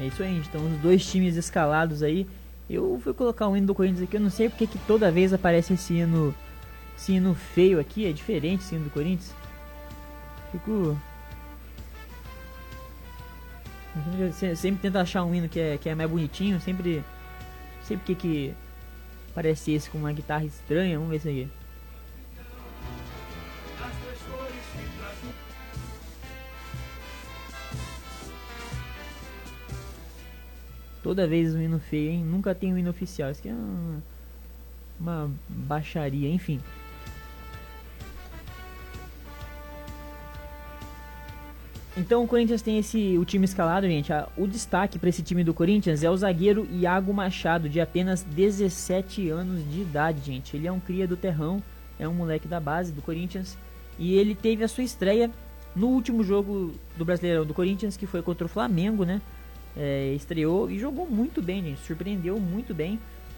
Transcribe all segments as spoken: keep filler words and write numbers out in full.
É isso aí, gente. Então os dois times escalados aí. Eu fui colocar o hino do Corinthians aqui, eu não sei porque que toda vez aparece esse hino, esse hino feio aqui, é diferente esse hino do Corinthians. Fico... Eu sempre tento achar um hino que é, que é mais bonitinho, sempre... Não sei porque que parece esse com uma guitarra estranha, vamos ver isso aqui. Toda vez um hino feio, hein? Nunca tem um hino oficial. Isso aqui é uma, uma baixaria, enfim. Então o Corinthians tem esse o time escalado, gente. O destaque para esse time do Corinthians é o zagueiro Iago Machado, de apenas dezessete anos de idade, gente. Ele é um cria do terrão, é um moleque da base do Corinthians. E ele teve a sua estreia no último jogo do Brasileirão do Corinthians, que foi contra o Flamengo, né? É, estreou e jogou muito bem, gente. Surpreendeu muito bem.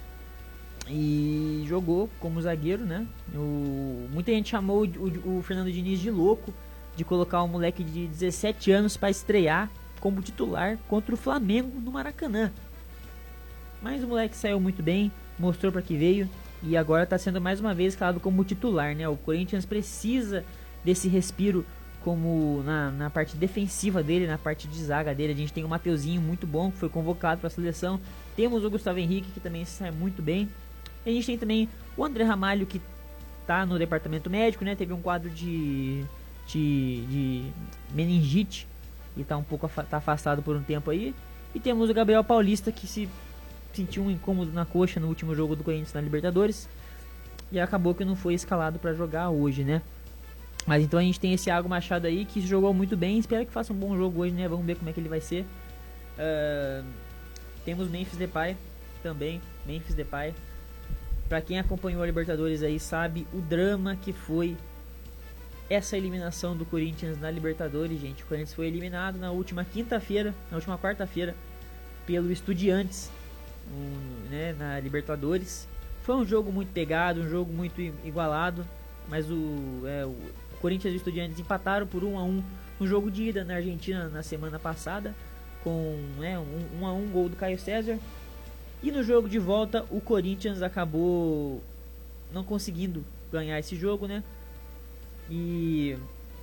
E jogou como zagueiro, né? O, muita gente chamou o, o, o Fernando Diniz de louco de colocar um moleque de dezessete anos para estrear como titular contra o Flamengo no Maracanã. Mas o moleque saiu muito bem, mostrou para que veio e agora está sendo mais uma vez escalado como titular, né? O Corinthians precisa desse respiro como na, na parte defensiva dele, na parte de zaga dele. A gente tem o Mateuzinho muito bom, que foi convocado para a seleção. Temos o Gustavo Henrique, que também sai muito bem. E a gente tem também o André Ramalho, que está no departamento médico, né? Teve um quadro de, de, de meningite e está um pouco tá afastado por um tempo aí. E temos o Gabriel Paulista, que se sentiu um incômodo na coxa no último jogo do Corinthians na Libertadores e acabou que não foi escalado para jogar hoje, né? Mas então a gente tem esse Iago Machado aí que jogou muito bem. Espero que faça um bom jogo hoje, né? Vamos ver como é que ele vai ser. Uh, temos Memphis Depay também. Memphis Depay. Pra quem acompanhou a Libertadores aí sabe o drama que foi essa eliminação do Corinthians na Libertadores, gente. O Corinthians foi eliminado na última quinta-feira, na última quarta-feira, pelo Estudiantes, um, né, na Libertadores. Foi um jogo muito pegado, um jogo muito igualado. Mas o, é, o Corinthians e o Estudiantes empataram por um a um no jogo de ida na Argentina na semana passada, com né, um, um a um gol do Caio César. E no jogo de volta o Corinthians acabou não conseguindo ganhar esse jogo, né? E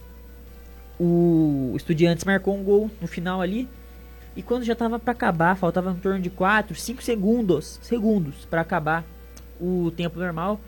o Estudiantes marcou um gol no final ali. E quando já estava para acabar, faltava em torno de quatro, cinco segundos, segundos para acabar o tempo normal.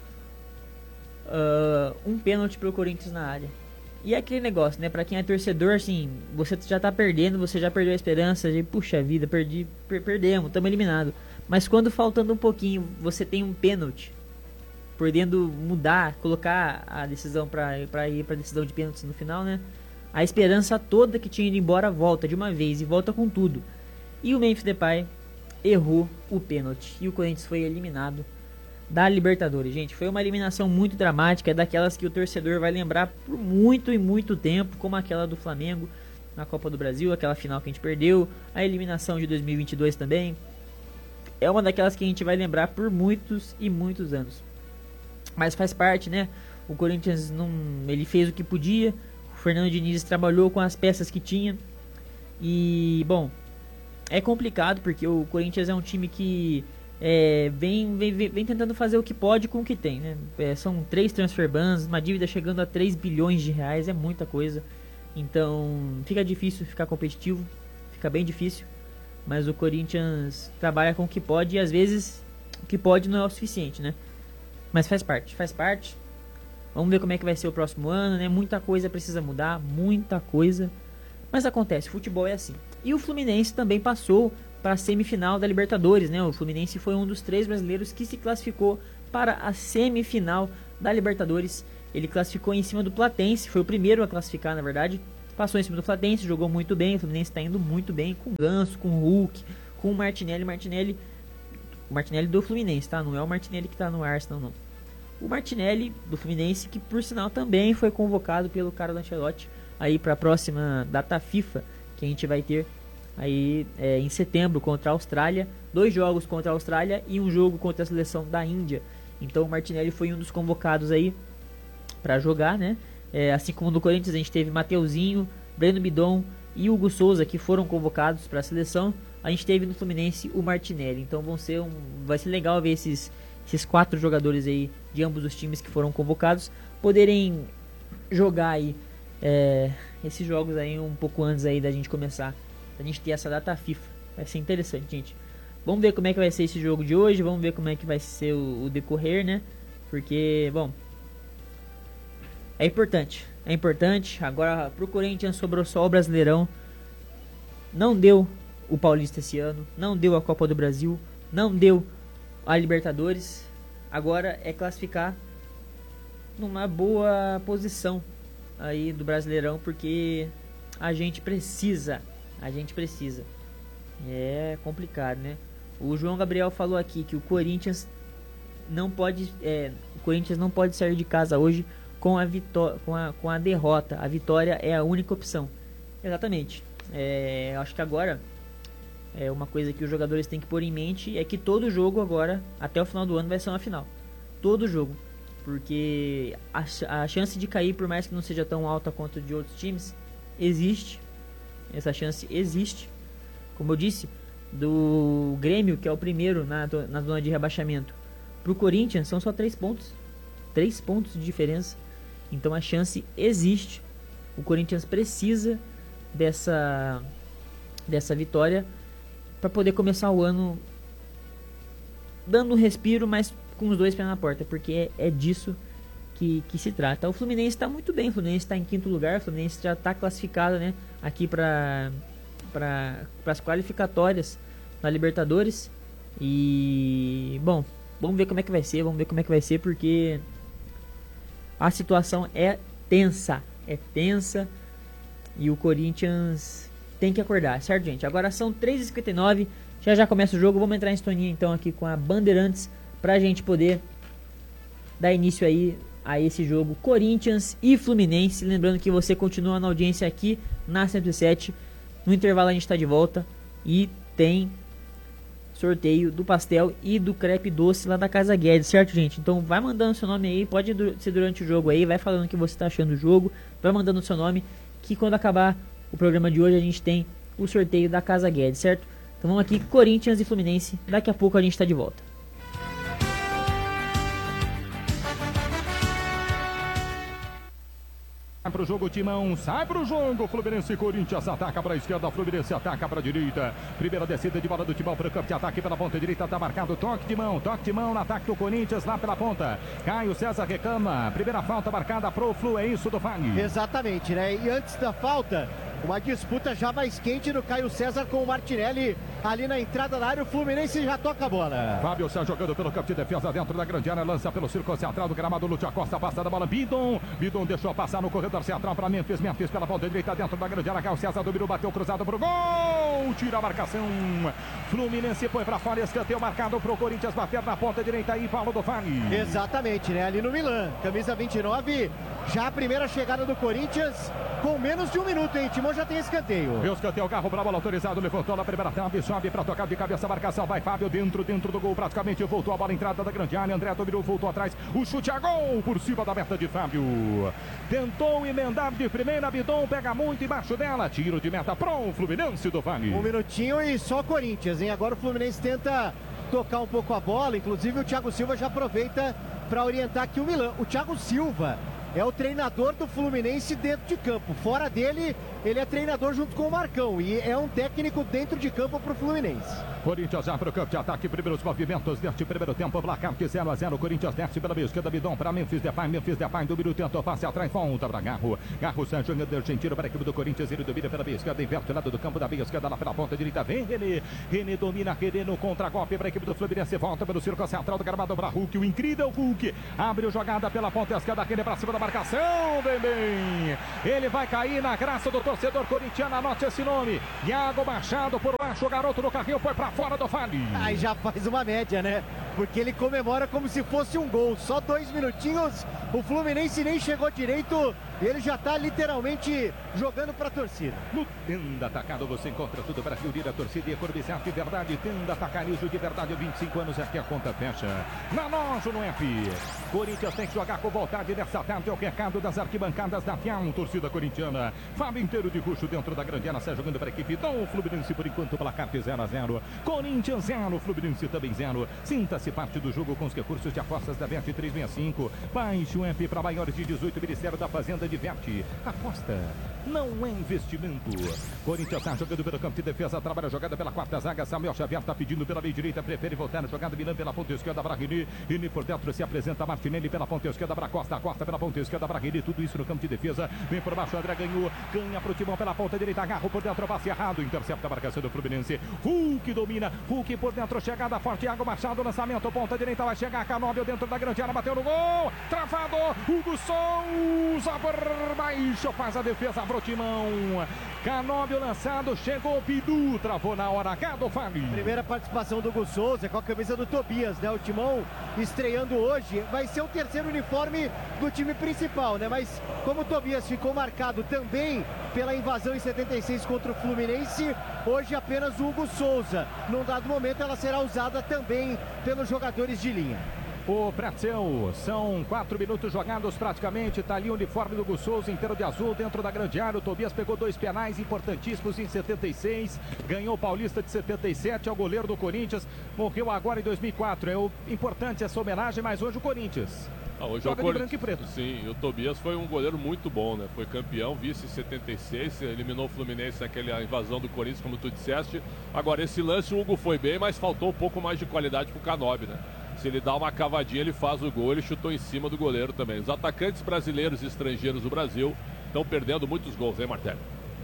Uh, um pênalti pro Corinthians na área. E é aquele negócio, né? Pra quem é torcedor, assim, você já tá perdendo, você já perdeu a esperança, de, puxa vida, perdi, per perdemos, estamos eliminados. Mas quando faltando um pouquinho, você tem um pênalti, podendo mudar, colocar a decisão pra, pra ir pra decisão de pênaltis no final, né? A esperança toda que tinha ido embora volta de uma vez e volta com tudo. E o Memphis Depay errou o pênalti e o Corinthians foi eliminado da Libertadores, gente. Foi uma eliminação muito dramática, é daquelas que o torcedor vai lembrar por muito e muito tempo, como aquela do Flamengo na Copa do Brasil, aquela final que a gente perdeu, a eliminação de dois mil e vinte e dois também. É uma daquelas que a gente vai lembrar por muitos e muitos anos. Mas faz parte, né? O Corinthians não, ele fez o que podia. O Fernando Diniz trabalhou com as peças que tinha. E, bom, é complicado porque o Corinthians é um time que É, vem, vem, vem tentando fazer o que pode com o que tem, né? É, são três transfer bans, uma dívida chegando a três bilhões de reais, é muita coisa. Então fica difícil ficar competitivo, fica bem difícil. Mas o Corinthians trabalha com o que pode e às vezes o que pode não é o suficiente, né? Mas faz parte, faz parte. Vamos ver como é que vai ser o próximo ano, né? Muita coisa precisa mudar, muita coisa. Mas acontece, futebol é assim. E o Fluminense também passou para a semifinal da Libertadores, né? O Fluminense foi um dos três brasileiros que se classificou para a semifinal da Libertadores. Ele classificou em cima do Platense, foi o primeiro a classificar, na verdade. Passou em cima do Platense, jogou muito bem. O Fluminense está indo muito bem com o Ganso, com o Hulk, com o Martinelli. Martinelli, o Martinelli do Fluminense, tá? Não é o Martinelli que está no Arsenal, não. O Martinelli do Fluminense, que por sinal também foi convocado pelo Carlo Ancelotti aí para a próxima data FIFA que a gente vai ter aí é, em setembro contra a Austrália, dois jogos contra a Austrália e um jogo contra a seleção da Índia. Então o Martinelli foi um dos convocados aí para jogar, né? É, assim como no Corinthians a gente teve Mateuzinho, Breno Bidon e Hugo Souza que foram convocados para a seleção. a gente teve no Fluminense o Martinelli. Então vão ser um, vai ser legal ver esses, esses quatro jogadores aí de ambos os times que foram convocados poderem jogar aí é, esses jogos aí um pouco antes aí da gente começar, da gente ter essa data FIFA. Vai ser interessante, gente. Vamos ver como é que vai ser esse jogo de hoje, vamos ver como é que vai ser o, o decorrer, né? Porque, bom, é importante, é importante. Agora pro Corinthians sobrou só o Brasileirão. Não deu o Paulista esse ano, não deu a Copa do Brasil, não deu a Libertadores. Agora é classificar numa boa posição aí do Brasileirão, porque a gente precisa, a gente precisa. É complicado, né? O João Gabriel falou aqui que o Corinthians não pode, é, o Corinthians não pode sair de casa hoje com a vitória, com a, com a derrota. A vitória é a única opção. Exatamente. É, acho que agora é uma coisa que os jogadores têm que pôr em mente é que todo jogo agora, até o final do ano, vai ser uma final. Todo jogo. Porque a, a chance de cair, por mais que não seja tão alta quanto de outros times, existe. Essa chance existe. Como eu disse, do Grêmio, que é o primeiro na, na zona de rebaixamento, pro Corinthians são só três pontos. Três pontos de diferença. Então a chance existe. O Corinthians precisa dessa, dessa vitória para poder começar o ano dando um respiro, mas com os dois pés na porta, porque é, é disso que, que se trata. O Fluminense está muito bem, o Fluminense está em quinto lugar, o Fluminense já está classificado, né, aqui para para as qualificatórias na Libertadores. E bom, vamos ver como é que vai ser, vamos ver como é que vai ser, porque a situação é tensa, é tensa e o Corinthians tem que acordar, certo, gente? Agora são três e cinquenta e nove, já já começa o jogo. Vamos entrar em sintonia então aqui com a Bandeirantes pra gente poder dar início aí a esse jogo Corinthians e Fluminense. Lembrando que você continua na audiência aqui na cento e sete. No intervalo a gente está de volta e tem sorteio do pastel e do crepe doce lá da Casa Guedes, certo, gente? Então vai mandando seu nome aí, pode ser durante o jogo aí, vai falando o que você está achando do jogo, vai mandando o seu nome, que quando acabar o programa de hoje a gente tem o sorteio da Casa Guedes, certo? Então vamos aqui, Corinthians e Fluminense, daqui a pouco a gente está de volta. Sai pro jogo, Timão, sai pro jogo, Fluminense e Corinthians, ataca pra esquerda, Fluminense ataca pra direita, primeira descida de bola do Timão pro campo de ataque pela ponta direita, tá marcado, toque de mão, toque de mão no ataque do Corinthians lá pela ponta, Caio César reclama, primeira falta marcada pro Flu, é isso do Fag. Exatamente, né, e antes da falta, uma disputa já mais quente do Caio César com o Martinelli ali na entrada da área, o Fluminense já toca a bola. Fábio César jogando pelo campo de defesa dentro da grande área, lança pelo círculo central do gramado, Lúcio Costa passa da bola, Bidon, Bidon deixou passar no corredor central para Memphis, Memphis pela ponta direita dentro da grande área, Caio César dominou, bateu cruzado pro gol, tira a marcação, Fluminense põe para fora, escanteio marcado pro Corinthians bater na ponta direita aí, Paulo do Fag. Exatamente, né, ali no Milan, camisa vinte e nove, já a primeira chegada do Corinthians com menos de um minuto, hein, Timão já tem escanteio. Escanteio, carro para a bola autorizado, levantou na primeira trave, sobe para tocar de cabeça, marcação, vai Fábio dentro, dentro do gol, praticamente voltou a bola, entrada da grande área, André dominou, voltou atrás, o chute a gol, por cima da meta de Fábio, tentou emendar de primeira, Bidon pega muito embaixo dela, tiro de meta pro Fluminense do Vale. Um minutinho e só Corinthians, hein, agora o Fluminense tenta tocar um pouco a bola, inclusive o Thiago Silva já aproveita para orientar aqui o Milan, o Thiago Silva é o treinador do Fluminense dentro de campo. Fora dele, ele é treinador junto com o Marcão. E é um técnico dentro de campo para o Fluminense. Corinthians já para o campo de ataque. Primeiros movimentos deste primeiro tempo. Placar de zero a zero. Corinthians desce pela esquerda. Bidon para Memphis Depay. Memphis Depay domina, tentou passe atrás. Volta para Garro. Garro Sérgio Anderson tiro para a equipe do Corinthians. Ele domina pela esquerda. Inverte o lado do campo da meia esquerda. Lá pela ponta direita. Vem René. René domina. René no contra-golpe para a equipe do Fluminense. Volta pelo círculo central do gramado para Hulk. O incrível Hulk. Abre jogada pela ponta esquerda. René para cima da marcação. Bem, bem. Ele vai cair na graça do torcedor corintiano. Anote esse nome. Iago Machado por baixo. O garoto do carrinho foi para fora do Fale. Aí já faz uma média, né? Porque ele comemora como se fosse um gol. Só dois minutinhos. O Fluminense nem chegou direito. Ele já tá literalmente jogando para a torcida. No Tenda Atacado você encontra tudo para reunir a torcida e economizar de verdade. Tenda Atacarejo de verdade. vinte e cinco anos é que a conta fecha. Na loja no F. Corinthians tem que jogar com vontade nessa tarde. É o recado das arquibancadas da Fial, torcida corintiana. Fábio inteiro de Ruxo dentro da grande área, sai jogando para a equipe do Fluminense por enquanto, placar de zero a zero. Corinthians zero, Fluminense também zero. Sinta-se parte do jogo com os recursos de apostas da Bet trezentos e sessenta e cinco. Baixe o app para maiores de dezoito, Ministério da Fazenda diverte. Aposta não é investimento. Corinthians está jogando pelo campo de defesa, trabalha a jogada pela quarta zaga. Samuel Xavier está pedindo pela meia direita, prefere voltar na jogada. Milan pela ponta esquerda para Rini. Rini por dentro se apresenta. Martinelli pela ponta esquerda para Costa. Costa pela ponta esquerda para Rini. Tudo isso no campo de defesa. Vem por baixo, André ganhou. Ganha pro Timão pela ponta direita. Agarro por dentro, passe errado. Intercepta a marcação do Fluminense. Hulk domina. Hulk por dentro, chegada forte. Thiago Machado, lançamento, ponta direita. Vai chegar Canóbio dentro da grande área. Bateu no gol. Travado. Hugo Souza por baixo. Faz a defesa pro Timão. Canóbio lançado. Chegou o Bidu. Travou na hora. Gado Fali. Primeira participação do Hugo Souza com a camisa do Tobias, né? O Timão estreando hoje. Vai ser o terceiro uniforme do time principal, né? Mas como o Tobias ficou marcado também pela invasão em setenta e seis contra o Fluminense, hoje apenas o Hugo Souza. Num dado momento ela será usada também pelos jogadores de linha. O Pretzel, são quatro minutos jogados praticamente, tá ali o uniforme do Hugo Souza inteiro de azul dentro da grande área. O Tobias pegou dois penais importantíssimos em setenta e seis, ganhou o Paulista de setenta e sete, é o goleiro do Corinthians, morreu agora em dois mil e quatro. É o importante essa homenagem, mas hoje o Corinthians ah, hoje joga é o de branco e preto. Sim, e o Tobias foi um goleiro muito bom, né? Foi campeão, vice em setenta e seis, eliminou o Fluminense naquela invasão do Corinthians, como tu disseste. Agora, esse lance o Hugo foi bem, mas faltou um pouco mais de qualidade pro Canóbio, né? Se ele dá uma cavadinha, ele faz o gol. Ele chutou em cima do goleiro também. Os atacantes brasileiros e estrangeiros do Brasil estão perdendo muitos gols, hein, Martelli?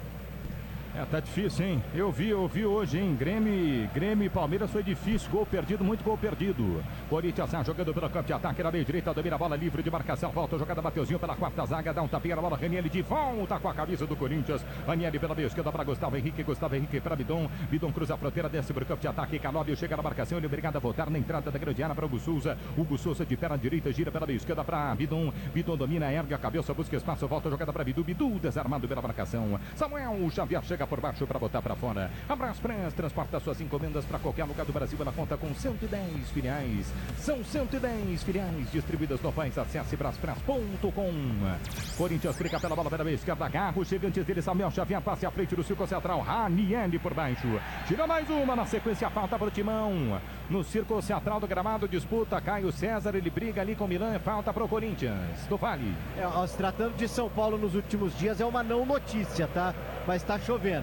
É, tá difícil, hein? Eu vi, eu vi hoje, hein? Grêmio, Grêmio e Palmeiras foi difícil. Gol perdido, muito gol perdido. Corinthians tá jogando pelo campo de ataque na meia direita, domina a bola livre de marcação. Volta a jogada, Mateuzinho pela quarta zaga, dá um tapinha na bola. Ranieri de volta com a camisa do Corinthians. Ranieri pela meia esquerda para Gustavo Henrique. Gustavo Henrique para Bidon. Bidon cruza a fronteira, desce pro campo de ataque. Canóbio chega na marcação, ele é obrigado a voltar na entrada da grande área para Hugo Souza. Hugo Souza de perna direita, gira pela meia esquerda para Bidon. Bidon domina, ergue a cabeça, busca espaço, volta a jogada para Bidu. Bidu desarmado pela marcação. Samuel Xavier chega por baixo para botar para fora. A Braspress transporta suas encomendas para qualquer lugar do Brasil. Ela conta com cento e dez filiais. São cento e dez filiais distribuídas no país. Acesse braspress ponto com. Corinthians fica pela bola pela meia esquerda. Garro chega antes dele. Samuel Xavier passe à frente do círculo central. Ranieri por baixo. Tira mais uma na sequência. Falta para o Timão. No círculo central do gramado. Disputa Caio César. Ele briga ali com o Milan. Falta para o Corinthians. Do Vale. É, ó, se tratando de São Paulo nos últimos dias, é uma não notícia, tá? Mas tá chovendo.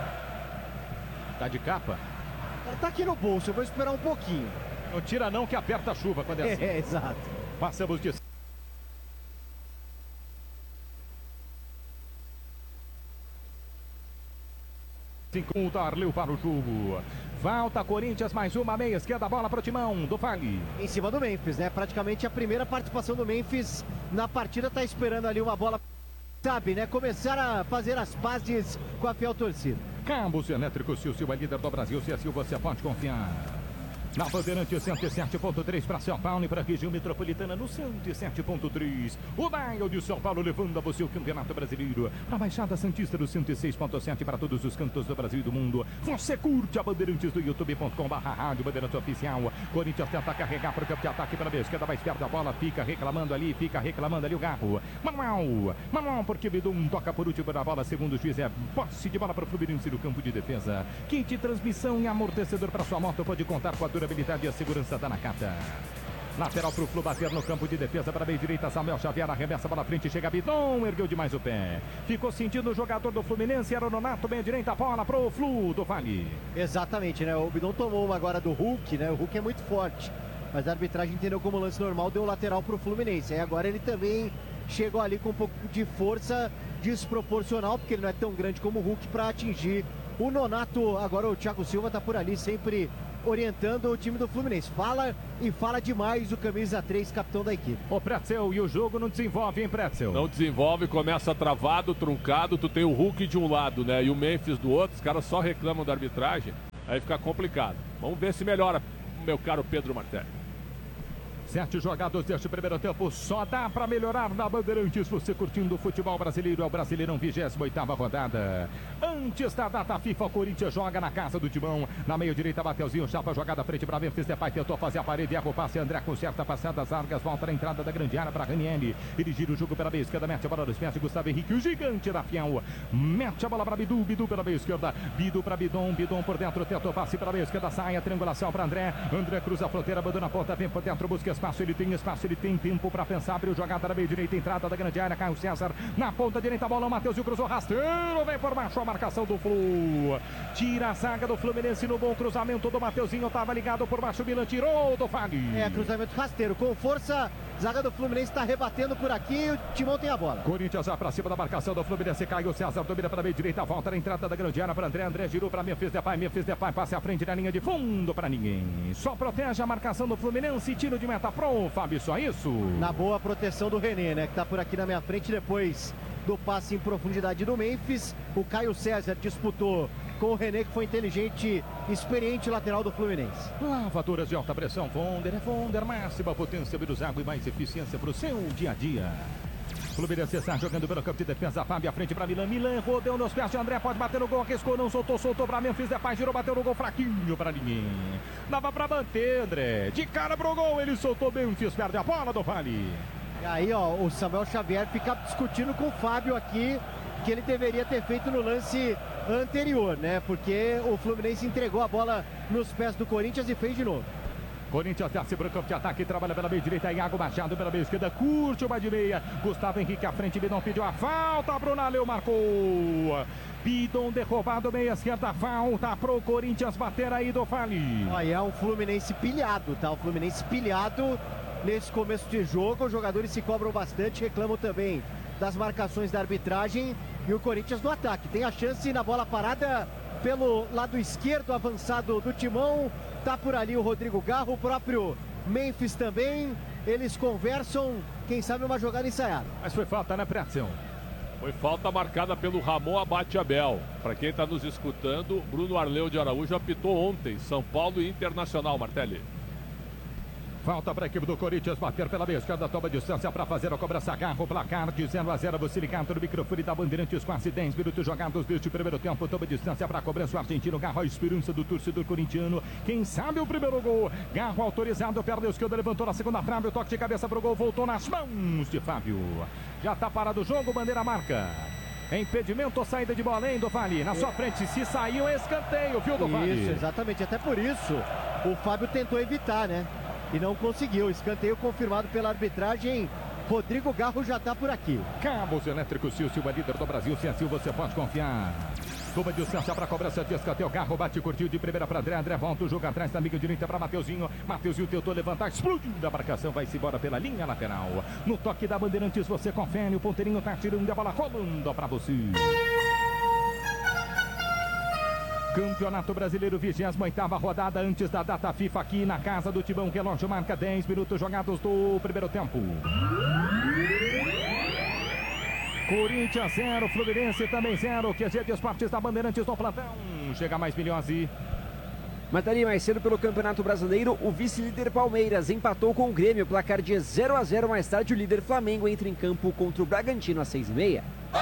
Tá de capa? Tá aqui no bolso, eu vou esperar um pouquinho. Não tira não que aperta a chuva quando é assim. É, exato. Passamos de cinco, Darleu para o jogo. Falta Corinthians, mais uma meia esquerda, bola para o Timão, do Vale. Em cima do Memphis, né? Praticamente a primeira participação do Memphis na partida, tá esperando ali uma bola, sabe, né? Começar a fazer as pazes com a fiel torcida. Cabos elétricos, se o Silva é líder do Brasil, se é Silva, você pode confiar. Na Bandeirante cento e sete ponto três para São Paulo e para a região metropolitana no cento e sete ponto três. O Dial de São Paulo levando a você o Campeonato Brasileiro. Para a Baixada Santista do cento e seis ponto sete para todos os cantos do Brasil e do mundo. Você curte a Bandeirantes do youtube ponto com barra rádio Bandeirantes Oficial. Corinthians tenta carregar para o campo de ataque pela esquerda, mais perto da bola, fica reclamando ali, fica reclamando ali o Garro. Manuel, Manuel porque Bidum toca por último na bola, segundo o juiz é posse de bola para o Fluminense no campo de defesa. Kit transmissão e amortecedor para sua moto, pode contar com a dura habilidade e a segurança da Nakata. Lateral para o Flu bater no campo de defesa para a meia direita. Samuel Xavier arremessa para frente, chega Bidon, ergueu demais o pé. Ficou sentindo o jogador do Fluminense, era o Nonato, meia direita, bola para o Flu do Vale. Exatamente, né? O Bidon tomou uma agora do Hulk, né? O Hulk é muito forte, mas a arbitragem entendeu como lance normal, deu lateral para o Fluminense. Aí agora ele também chegou ali com um pouco de força desproporcional, porque ele não é tão grande como o Hulk para atingir o Nonato. Agora o Thiago Silva tá por ali sempre orientando o time do Fluminense. Fala e fala demais o camisa três, capitão da equipe. O Pretzel, e o jogo não desenvolve, hein, Pretzel? Não desenvolve, começa travado, truncado. Tu tem o Hulk de um lado, né, e o Memphis do outro. Os caras só reclamam da arbitragem. Aí fica complicado. Vamos ver se melhora, meu caro Pedro Martelli. Sete jogados deste primeiro tempo, só dá para melhorar na Bandeirantes. Você curtindo o futebol brasileiro, é o Brasileirão vigésima oitava rodada. Antes da data FIFA, o Corinthians joga na casa do Timão. Na meia direita, Mateuzinho chapa, jogada frente para Memphis Depay, tentou fazer a parede, erra o passe, André conserta, passada as largas, volta na entrada da grande área para Ranieri. Ele gira o jogo pela meia esquerda, mete a bola nos pés de Gustavo Henrique, o gigante da Fiel. Mete a bola para Bidu, Bidu pela meia esquerda, Bidu para Bidon, Bidon por dentro, tentou passe para a meia esquerda, sai a triangulação para André. André cruza a fronteira, abandona a ponta, vem por dentro, busca espaço, ele tem espaço, ele tem tempo para pensar, abriu jogada na meia direita, entrada da grande área, Caio César na ponta direita, a bola, o Mateuzinho cruzou rasteiro, vem por baixo a marcação do Flu. Tira a zaga do Fluminense no bom cruzamento do Mateuzinho, estava ligado por baixo, o Milan tirou do Fagner. É, cruzamento rasteiro, com força, zaga do Fluminense está rebatendo por aqui, o Timão tem a bola. Corinthians já para cima da marcação do Fluminense, Caio César domina para a meia direita, volta na entrada da grande área para André, André girou para Memphis Depay, Memphis Depay passa à frente na linha de fundo para ninguém. Só protege a marcação do Fluminense, tiro de meta pro Fábio, só isso. Na boa proteção do René, né, que está por aqui na minha frente depois do passe em profundidade do Memphis. O Caio César disputou com o René, que foi inteligente, experiente lateral do Fluminense. Lavadoras de alta pressão Vonder, é Vonder, máxima potência, menos água e mais eficiência para o seu dia a dia. Fluminense está jogando pelo campo de defesa, Fábio à frente para Milan, Milan rodeu nos pés de André, pode bater no gol, arriscou, não soltou, soltou para Memphis Depay, girou, bateu no gol, fraquinho para ninguém. Dava para manter, André, de cara pro gol, ele soltou, Memphis perde a bola do Vale. E aí, ó, o Samuel Xavier fica discutindo com o Fábio aqui, que ele deveria ter feito no lance anterior, né? Porque o Fluminense entregou a bola nos pés do Corinthians e fez de novo. Corinthians desce para o campo de ataque, trabalha pela meia direita, Iago Machado pela meia esquerda, curte uma de meia, Gustavo Henrique à frente, Bidon pediu a falta, Brunaleu marcou. Bidon derrubado, meia esquerda, falta pro Corinthians bater aí do Fale. Aí é um Fluminense pilhado, tá? O Fluminense pilhado nesse começo de jogo, os jogadores se cobram bastante, reclamam também das marcações da arbitragem, e o Corinthians no ataque, tem a chance na bola parada pelo lado esquerdo avançado do Timão, tá por ali o Rodrigo Garro, o próprio Memphis também, eles conversam, quem sabe uma jogada ensaiada. Mas foi falta, né, Pretzel? Foi falta marcada pelo Ramon Abate Abel. Para quem está nos escutando, Bruno Arleu de Araújo apitou ontem, São Paulo e Internacional, Martelli. Falta para a equipe do Corinthians bater pela meia esquerda, toma distância para fazer a cobrança, Garro, placar de zero a zero, você ligado no microfone da Bandeirantes, quase dez minutos jogados deste primeiro tempo, toma distância para a cobrança, o argentino Garro, a esperança do torcedor corintiano, quem sabe o primeiro gol, Garro autorizado, perna esquerda, levantou na segunda trave, o toque de cabeça para o gol, voltou nas mãos de Fábio, já está parado o jogo, bandeira marca. Impedimento ou saída de bola, hein, do Vale? Na sua frente, se saiu, é escanteio, viu, do Vale? Isso, exatamente, até por isso o Fábio tentou evitar, né? E não conseguiu. Escanteio confirmado pela arbitragem. Rodrigo Garro já está por aqui. Cabos Elétricos Sil Silva, líder do Brasil. Se é Sil, você pode confiar. Toma distância para a cobrança de escanteio. Garro bate, curtiu de primeira para André. André volta o jogo atrás da amiga direita para Mateuzinho. Mateuzinho tentou levantar, explodindo a marcação. Vai-se embora pela linha lateral. No toque da Bandeirantes, você confere. O ponteirinho está tirando a bola, rolando para você. Campeonato Brasileiro, vigésima oitava rodada antes da data FIFA aqui na casa do Timão. Relógio marca dez minutos jogados do primeiro tempo. Corinthians zero, Fluminense também zero. Q G de Esportes da Bandeirantes no plantão. Chega mais Milhose. Mataria mais cedo pelo Campeonato Brasileiro, o vice-líder Palmeiras empatou com o Grêmio, placar de zero a zero. Mais tarde, o líder Flamengo entra em campo contra o Bragantino às seis e meia.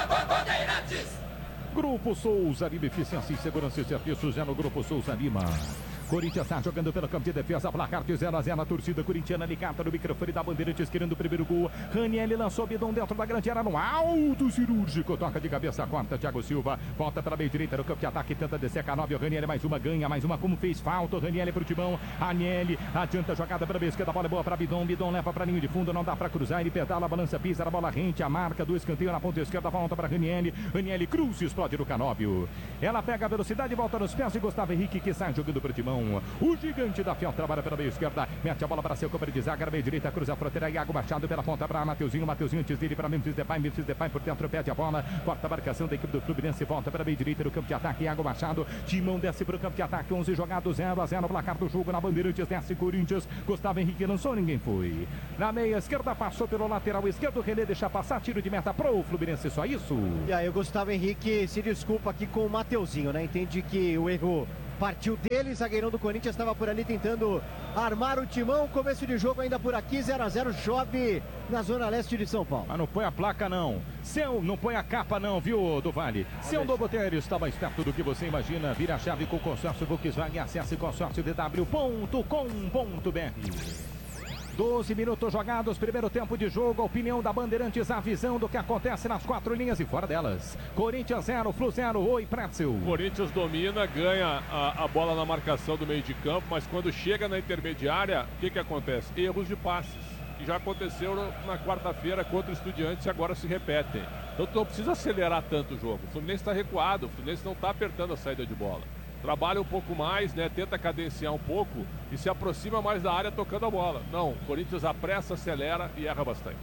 Grupo Souza Lima, eficiência e segurança e serviços é no Grupo Souza Lima. Corinthians está jogando pelo campo de defesa, placar de zero a zero, a torcida corintiana ligada no microfone da Bandeirantes, querendo o primeiro gol. Ranieri lançou Bidon dentro da grande área, no alto cirúrgico, toca de cabeça, corta Thiago Silva, volta para a meia direita no campo de ataque, tenta descer a nove, o Ranieri mais uma, ganha mais uma, como fez falta, o Ranieri para o Timão, Ranieri adianta a jogada para a esquerda, a bola é boa para Bidon, Bidon leva para linha de fundo, não dá para cruzar, ele pedala, a balança, pisa, a bola rente, a marca do escanteio na ponta esquerda, volta para Ranieri, Ranieri cruza, explode no Canóbio, ela pega a velocidade, volta nos pés de Gustavo Henrique, que sai jogando para o Timão. O gigante da Fiel trabalha pela meia esquerda, mete a bola para seu câmera de zaga, meia direita, cruza a fronteira, Iago Machado pela ponta para Mateuzinho, Mateuzinho antes dele para Memphis Depay, Memphis Depay por dentro, pede a bola, corta a marcação da equipe do Fluminense, volta para a meia direita no campo de ataque, Iago Machado, Timão desce para o campo de ataque, onze jogados, zero a zero, placar do jogo na Bandeirantes, desce Corinthians, Gustavo Henrique lançou, ninguém foi. Na meia esquerda, passou pelo lateral esquerdo, René deixa passar, tiro de meta pro Fluminense, só isso. E aí o Gustavo Henrique se desculpa aqui com o Mateuzinho, né? Entende que o erro Partiu dele, zagueirão do Corinthians estava por ali tentando armar o timão. Começo de jogo ainda por aqui, zero a zero, chove na zona leste de São Paulo. Mas não põe a placa não, seu, não põe a capa não, viu, do Vale? Seu Dobotério está mais perto do que você imagina. Vira a chave com o consórcio Volkswagen, acesse consórcio d w ponto com ponto b r. doze minutos jogados, primeiro tempo de jogo, a opinião da Bandeirantes, a visão do que acontece nas quatro linhas e fora delas. Corinthians zero, Flu zero, oi Pretzel. Corinthians domina, ganha a, a bola na marcação do meio de campo, mas quando chega na intermediária, o que que acontece? Erros de passes, que já aconteceu na quarta-feira contra o Estudiantes e agora se repetem. Então não precisa acelerar tanto o jogo, o Fluminense está recuado, o Fluminense não está apertando a saída de bola. Trabalha um pouco mais, né? Tenta cadenciar um pouco e se aproxima mais da área tocando a bola. Não, o Corinthians apressa, acelera e erra bastante.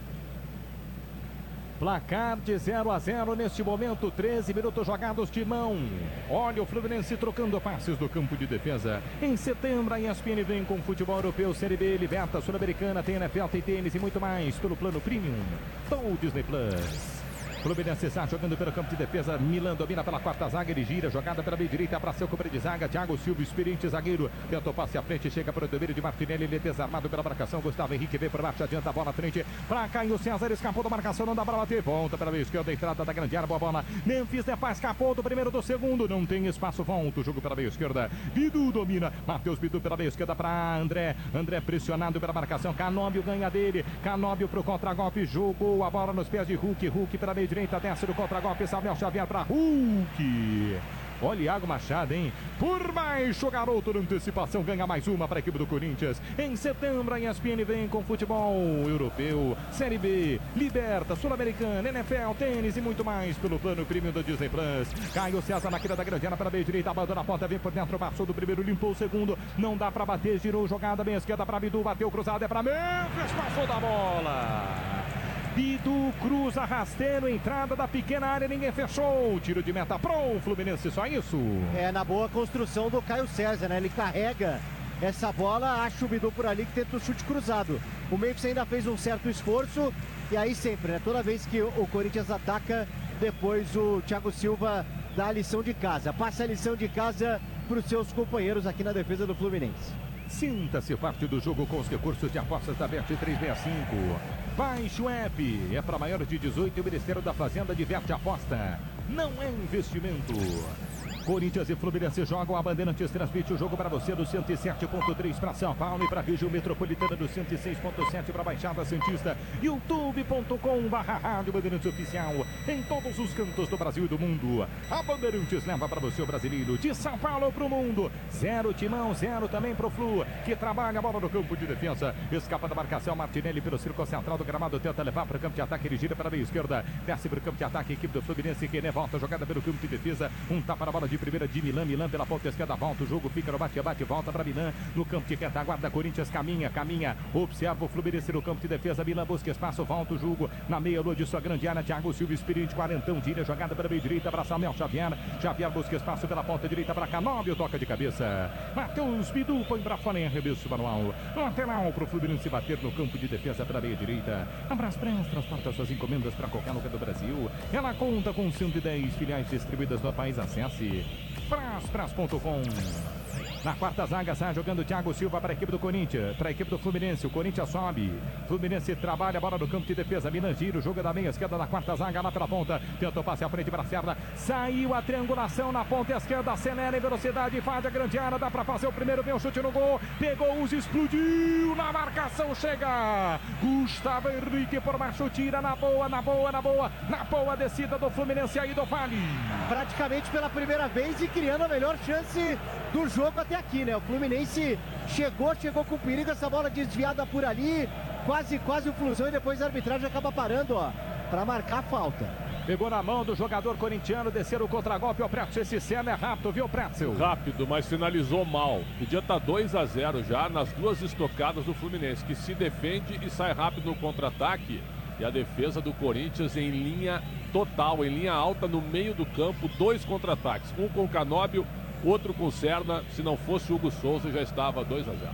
Placar de zero a zero neste momento, treze minutos jogados, Timão. Olha o Fluminense trocando passes do campo de defesa. Em setembro, a E S P N vem com futebol europeu, Série B, Liberta, Sul-Americana, tem N F L, tem tênis e muito mais pelo plano Premium do Disney Plus. Fluminense está jogando pelo campo de defesa. Milan domina pela quarta zaga, ele gira, jogada pela meia direita para seu companheiro de zaga. Thiago Silva, experiente zagueiro, tentou passe à frente, chega para o domínio de Martinelli, ele é desarmado pela marcação. Gustavo Henrique vem por baixo, adianta a bola à frente para Caio César, escapou da marcação, não dá para bater. Volta pela meia esquerda, entrada da grande área, boa bola. Memphis Depay escapou do primeiro do segundo, não tem espaço, volta o jogo pela meia esquerda. Bidu domina, Matheus Bidu pela meia esquerda para André. André pressionado pela marcação, Canóbio ganha dele, Canóbio para o contra-golpe, jogou a bola nos pés de Hulk, Hulk pela meia direita, desce do contra-golpe, Samuel Xavier para Hulk. Olha Iago Machado, hein? Por baixo, o garoto na antecipação ganha mais uma para a equipe do Corinthians. Em setembro, a E S P N vem com futebol europeu, Série B, Liberta, Sul-Americana, N F L, tênis e muito mais pelo plano Premium do Disney Plus. Caio César na quina da grande área para a meia direita, abandona a ponta, vem por dentro, passou do primeiro, limpou o segundo, não dá para bater, girou jogada, bem esquerda para Bidu, bateu cruzado, é para Memphis, passou da bola. Bidu cruza rasteiro, entrada da pequena área, ninguém fechou. Tiro de meta pro Fluminense, só isso. É, na boa construção do Caio César, né? Ele carrega essa bola, acha o Bidu por ali que tenta o chute cruzado. O Memphis ainda fez um certo esforço e aí sempre, né? Toda vez que o Corinthians ataca, depois o Thiago Silva dá a lição de casa. Passa a lição de casa para os seus companheiros aqui na defesa do Fluminense. Sinta-se parte do jogo com os recursos de apostas da Bet trezentos e sessenta e cinco. Baixe o app, é para maiores de dezoito e o Ministério da Fazenda diverte a aposta. Não é investimento. Corinthians e Fluminense jogam, a Bandeirantes transmite o jogo para você do cento e sete ponto três para São Paulo e para a região metropolitana do cento e seis ponto sete para a Baixada Santista. youtube ponto com barra Rádio Bandeirantes Oficial em todos os cantos do Brasil e do mundo. A Bandeirantes leva para você o brasileiro de São Paulo para o mundo. Zero Timão, zero também para o Flu, que trabalha a bola no campo de defesa. Escapa da marcação, Martinelli pelo círculo central do gramado, tenta levar para o campo de ataque, ele gira para a meia esquerda, desce para o campo de ataque, a equipe do Fluminense, que volta, jogada pelo campo de defesa, um tapa na bola de primeira de Milan, Milan pela ponta esquerda, volta o jogo, fica no bate-bate, volta para Milan, no campo de retaguarda, Corinthians caminha, caminha, observa o Fluminense no campo de defesa, Milan busca espaço, volta o jogo, na meia-lua de sua grande área, Thiago Silva, experiente, quarentão, tira, jogada para a meia direita, para Samuel Xavier, Xavier busca espaço pela ponta direita, para Canóbio, toca de cabeça, Matheus Bidu põe para fora em arremesso manual, lateral para o Fluminense bater no campo de defesa para a meia direita, a Braspress transporta suas encomendas para qualquer lugar do Brasil, ela conta com cento e dez filiais distribuídas no país, acesse Braspress ponto com. Na quarta zaga está jogando Thiago Silva para a equipe do Corinthians, para a equipe do Fluminense, o Corinthians sobe, Fluminense trabalha a bola no campo de defesa, Milan gira, o jogo da meia esquerda na quarta zaga, lá pela ponta, tentou passe à frente para a Serra, saiu a triangulação na ponta esquerda, acelera em velocidade, faz a grande área, dá para fazer o primeiro, vem o chute no gol, pegou os, explodiu, na marcação chega, Gustavo Henrique por baixo, tira na boa, na boa, na boa, na boa descida do Fluminense aí do Vale. Praticamente pela primeira vez e criando a melhor chance do jogo até aqui, né? O Fluminense chegou, chegou com perigo, essa bola desviada por ali, quase, quase o Flusão, e depois a arbitragem acaba parando, ó, para marcar a falta. Pegou na mão do jogador corintiano, descer o contragolpe, o Pretzel, esse cena é rápido, viu, Pretzel? Rápido, mas finalizou mal. Podia estar dois a zero já nas duas estocadas do Fluminense, que se defende e sai rápido no contra-ataque. E a defesa do Corinthians em linha total, em linha alta no meio do campo, dois contra-ataques, um com o Canóbio, outro com o Serna. Se não fosse o Hugo Souza, já estava dois a zero.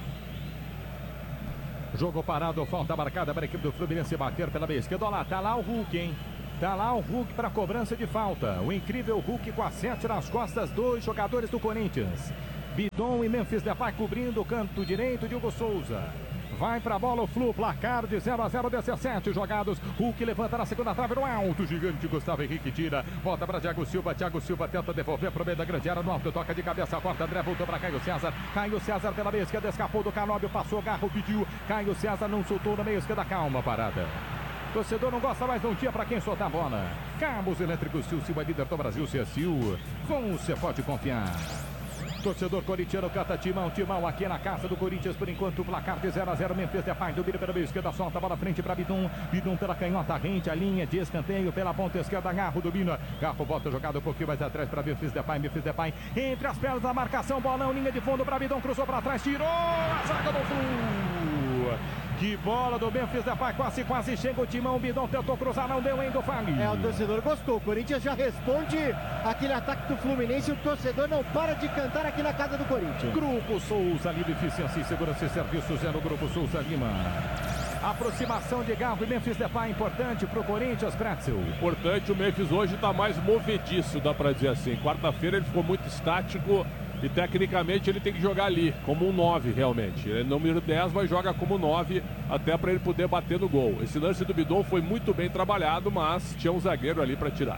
Jogo parado, falta marcada para a equipe do Fluminense bater pela meia esquerda. Olha lá, tá lá o Hulk, hein? Tá lá o Hulk para cobrança de falta. O incrível Hulk com a sete nas costas, dois jogadores do Corinthians. Bidon e Memphis Depay cobrindo o canto direito de Hugo Souza. Vai pra bola o Flu, placar de zero a zero, dezessete jogados. Hulk levanta na segunda trave no alto. Gigante Gustavo Henrique tira. Volta pra Thiago Silva. Thiago Silva tenta devolver pro meio da grande área. No alto, toca de cabeça forte. André voltou pra Caio César. Caio César pela meia esquerda. Escapou do Canóbio. Passou, Garro pediu. Caio César não soltou na meia esquerda. Calma, parada. Torcedor não gosta mais de um dia pra quem soltar a bola. Cabos elétricos Sil, Sil é líder do Brasil. C S U. Você pode confiar. Torcedor corintiano canta Timão, Timão aqui na casa do Corinthians, por enquanto o placar de zero a zero, Memphis Depay, domina pela meia esquerda, solta a bola frente para Bidon, Bidon pela canhota, rente a linha de escanteio pela ponta esquerda, Garro domina, Garro volta jogada um pouquinho mais atrás para Memphis Depay, Memphis Depay, entre as pernas da marcação, bolão, linha de fundo para Bidon, cruzou para trás, tirou a zaga do Flu. Que bola do Memphis Depay, quase, quase chega o Timão, Bidon tentou cruzar, não deu ainda o Fagner. É, o torcedor gostou, o Corinthians já responde aquele ataque do Fluminense, o torcedor não para de cantar aqui na casa do Corinthians. Grupo Souza Lima, eficiência e segurança e serviços é no Grupo Souza Lima. Aproximação de Garro e Memphis Depay, importante para o Corinthians, Pretzel. Importante, o Memphis hoje está mais movediço, dá para dizer assim. Quarta-feira ele ficou muito estático e tecnicamente ele tem que jogar ali, como um nove realmente. Ele é número dez, mas joga como nove, até para ele poder bater no gol. Esse lance do Bidon foi muito bem trabalhado, mas tinha um zagueiro ali para tirar.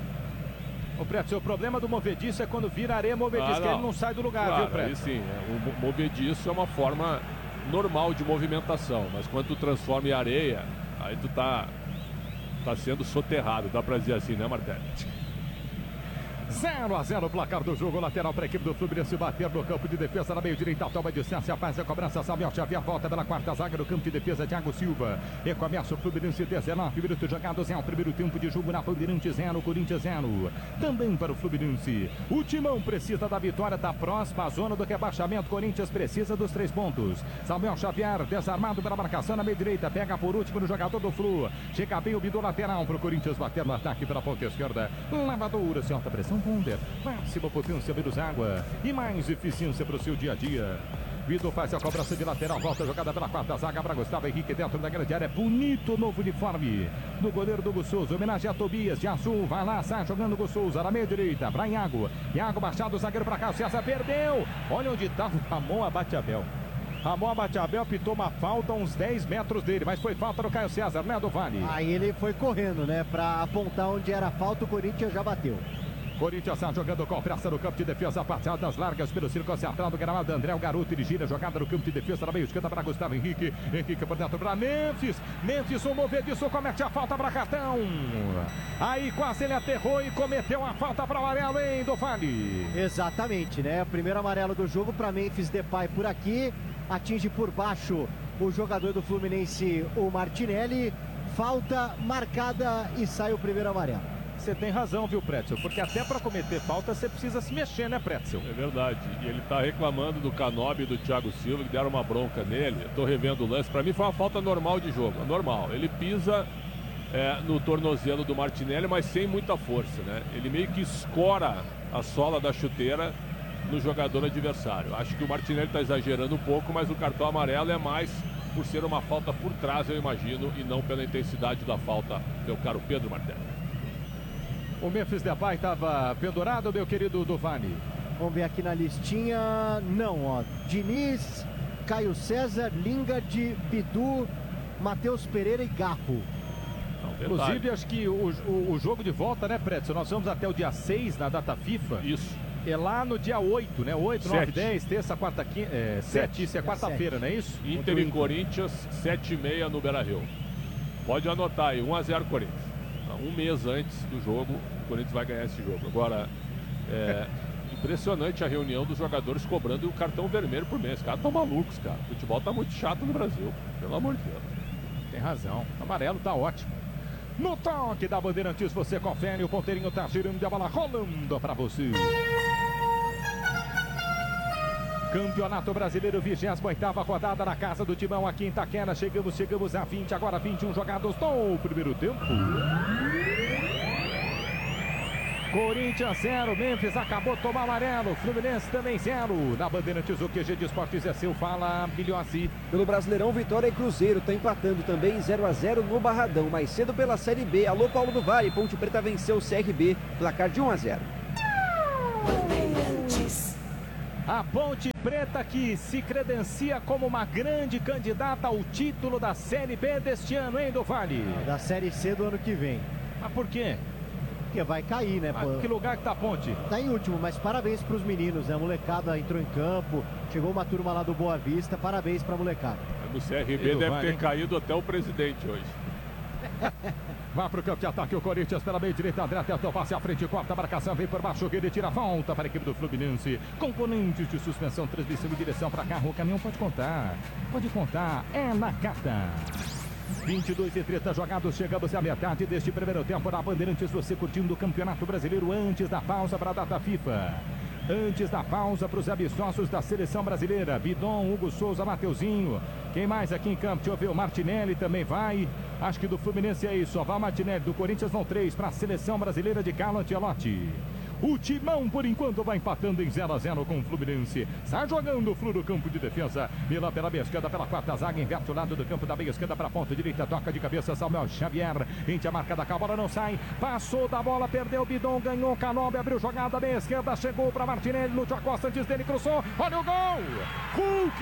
O Pretzel, o problema do movediço é quando vira areia movediço, ah, que ele não sai do lugar, claro, viu, Pretzel? Aí sim, é, o movediço é uma forma normal de movimentação, mas quando tu transforma em areia, aí tu tá, tá sendo soterrado, dá pra dizer assim, né, Martelli? zero a zero o placar do jogo, lateral para a equipe do Fluminense bater no campo de defesa na meio direita, toma distância, faz a cobrança, Samuel Xavier volta pela quarta zaga no campo de defesa, Thiago Silva, e começa o Fluminense, dezenove minutos jogados, é o primeiro tempo de jogo na Fluminense zero, Corinthians zero, também para o Fluminense, o Timão precisa da vitória, tá próxima à zona do rebaixamento, Corinthians precisa dos três pontos, Samuel Xavier desarmado pela marcação na meio direita, pega por último no jogador do Flu, chega bem o Bidon lateral para o Corinthians bater no ataque pela ponta esquerda, lavadora, sem alta pressão, Ponder, máxima potência menos água e mais eficiência para o seu dia a dia. Bidon faz a cobrança de lateral, volta a jogada pela quarta zaga para Gustavo Henrique dentro da grande área, bonito o novo uniforme do goleiro do Hugo Souza, homenagem a Tobias de azul, vai lá, sai jogando o Hugo Souza na meia direita, para Iago, Iago Machado, zagueiro para cá, o César perdeu, olha onde está o Ramon Abateabel. Ramon Abateabel pitou uma falta a uns dez metros dele, mas foi falta no Caio César, né, do Vale? Aí ele foi correndo, né, para apontar onde era falta, o Corinthians já bateu. Corinthians está jogando com pressa no campo de defesa, passadas largas pelo círculo central do gramado. André, o garoto, ele gira a jogada no campo de defesa, na meio esquerda para Gustavo Henrique. Henrique por dentro para Memphis. Memphis, o movediço, comete a falta para cartão. Aí quase ele aterrou e cometeu a falta para o amarelo, hein, do Vale. Exatamente, né? O primeiro amarelo do jogo para Memphis Depay por aqui. Atinge por baixo o jogador do Fluminense, o Martinelli. Falta marcada e sai o primeiro amarelo. Você tem razão, viu, Pretzel? Porque até para cometer falta você precisa se mexer, né, Pretzel? É verdade. E ele tá reclamando do Canóbio e do Thiago Silva, que deram uma bronca nele. Eu tô revendo o lance. Para mim foi uma falta normal de jogo. Normal. Ele pisa é, no tornozelo do Martinelli, mas sem muita força, né? Ele meio que escora a sola da chuteira no jogador adversário. Acho que o Martinelli tá exagerando um pouco, mas o cartão amarelo é mais por ser uma falta por trás, eu imagino, e não pela intensidade da falta, meu caro Pedro Martelli. O Memphis Depay estava pendurado, meu querido Duvani. Vamos ver aqui na listinha. Não, ó. Diniz, Caio César, Lingard, Bidu, Matheus Pereira e Garro. Não, inclusive, acho que o, o, o jogo de volta, né, Pretzel? Nós vamos até o dia seis na data FIFA. Isso. É lá no dia oito, né? oito, nove, dez, terça, quarta, quinta, é, sete. Isso é quarta-feira, não é isso? Inter e Corinthians, sete e meia no Beira-Rio. Pode anotar aí, um a zero Corinthians. Um mês antes do jogo, o Corinthians vai ganhar esse jogo. Agora, é impressionante a reunião dos jogadores cobrando o cartão vermelho por mês. Os caras estão malucos, cara. O futebol tá muito chato no Brasil, pelo amor de Deus. Tem razão. O amarelo tá ótimo. No toque da Bandeirantes, você confere. O ponteirinho tá girando e a bola rolando pra você. Campeonato Brasileiro, vigésima oitava rodada na casa do Timão aqui em Itaquera. Chegamos, chegamos a vinte, agora vinte e um jogados no primeiro tempo. Corinthians zero, Memphis acabou de tomar amarelo, Fluminense também zero. Na Bandeirantes, o Q G de Esportes é seu, fala Bilhossi. Pelo Brasileirão, Vitória e Cruzeiro tá empatando também zero a zero no Barradão. Mais cedo pela Série B, alô Paulo do Vale, Ponte Preta venceu o C R B, placar de um a zero. A Ponte Preta que se credencia como uma grande candidata ao título da Série B deste ano, hein, do Vale? Da Série C do ano que vem. Mas por quê? Porque vai cair, né? Mas que lugar que tá a Ponte? Tá em último, mas parabéns pros meninos, né? A molecada entrou em campo, chegou uma turma lá do Boa Vista, parabéns pra molecada. No C R B deve vale, ter hein? caído até o presidente hoje. Vai pro campo de ataque o Corinthians pela meia direita. André tentou passe à frente, corta a marcação, vem por baixo, ele tira a volta para a equipe do Fluminense. Componentes de suspensão, transmissão e direção para carro. O caminhão pode contar, pode contar, é na carta. vinte e dois e trinta jogados, chegamos à metade deste primeiro tempo na Bandeirantes. Você curtindo o Campeonato Brasileiro antes da pausa para a data FIFA. Antes da pausa para os amistosos da Seleção Brasileira. Bidon, Hugo Souza, Mateuzinho. Quem mais aqui em campo? Deixa eu ver, o Martinelli também vai. Acho que do Fluminense é isso, só vai o Martinelli. Do Corinthians vão três para a Seleção Brasileira de Carlo Ancelotti. O Timão, por enquanto, vai empatando em zero a zero com o Fluminense. Sai jogando o Flu no campo de defesa. Milan pela meia esquerda, pela quarta zaga. Inverte o lado do campo da meia esquerda para a ponta direita. Toca de cabeça, Samuel Xavier. Gente, a marcada, a bola não sai. Passou da bola, perdeu o Bidon, ganhou Canóbio, abriu jogada meia esquerda. Chegou para Martinelli, Lúcio Acosta antes dele, cruzou. Olha o gol! Hulk!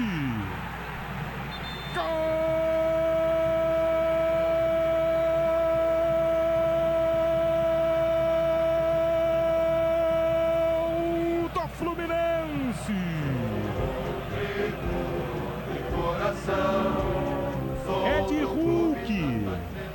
Gol! Fluminense. É de Hulk.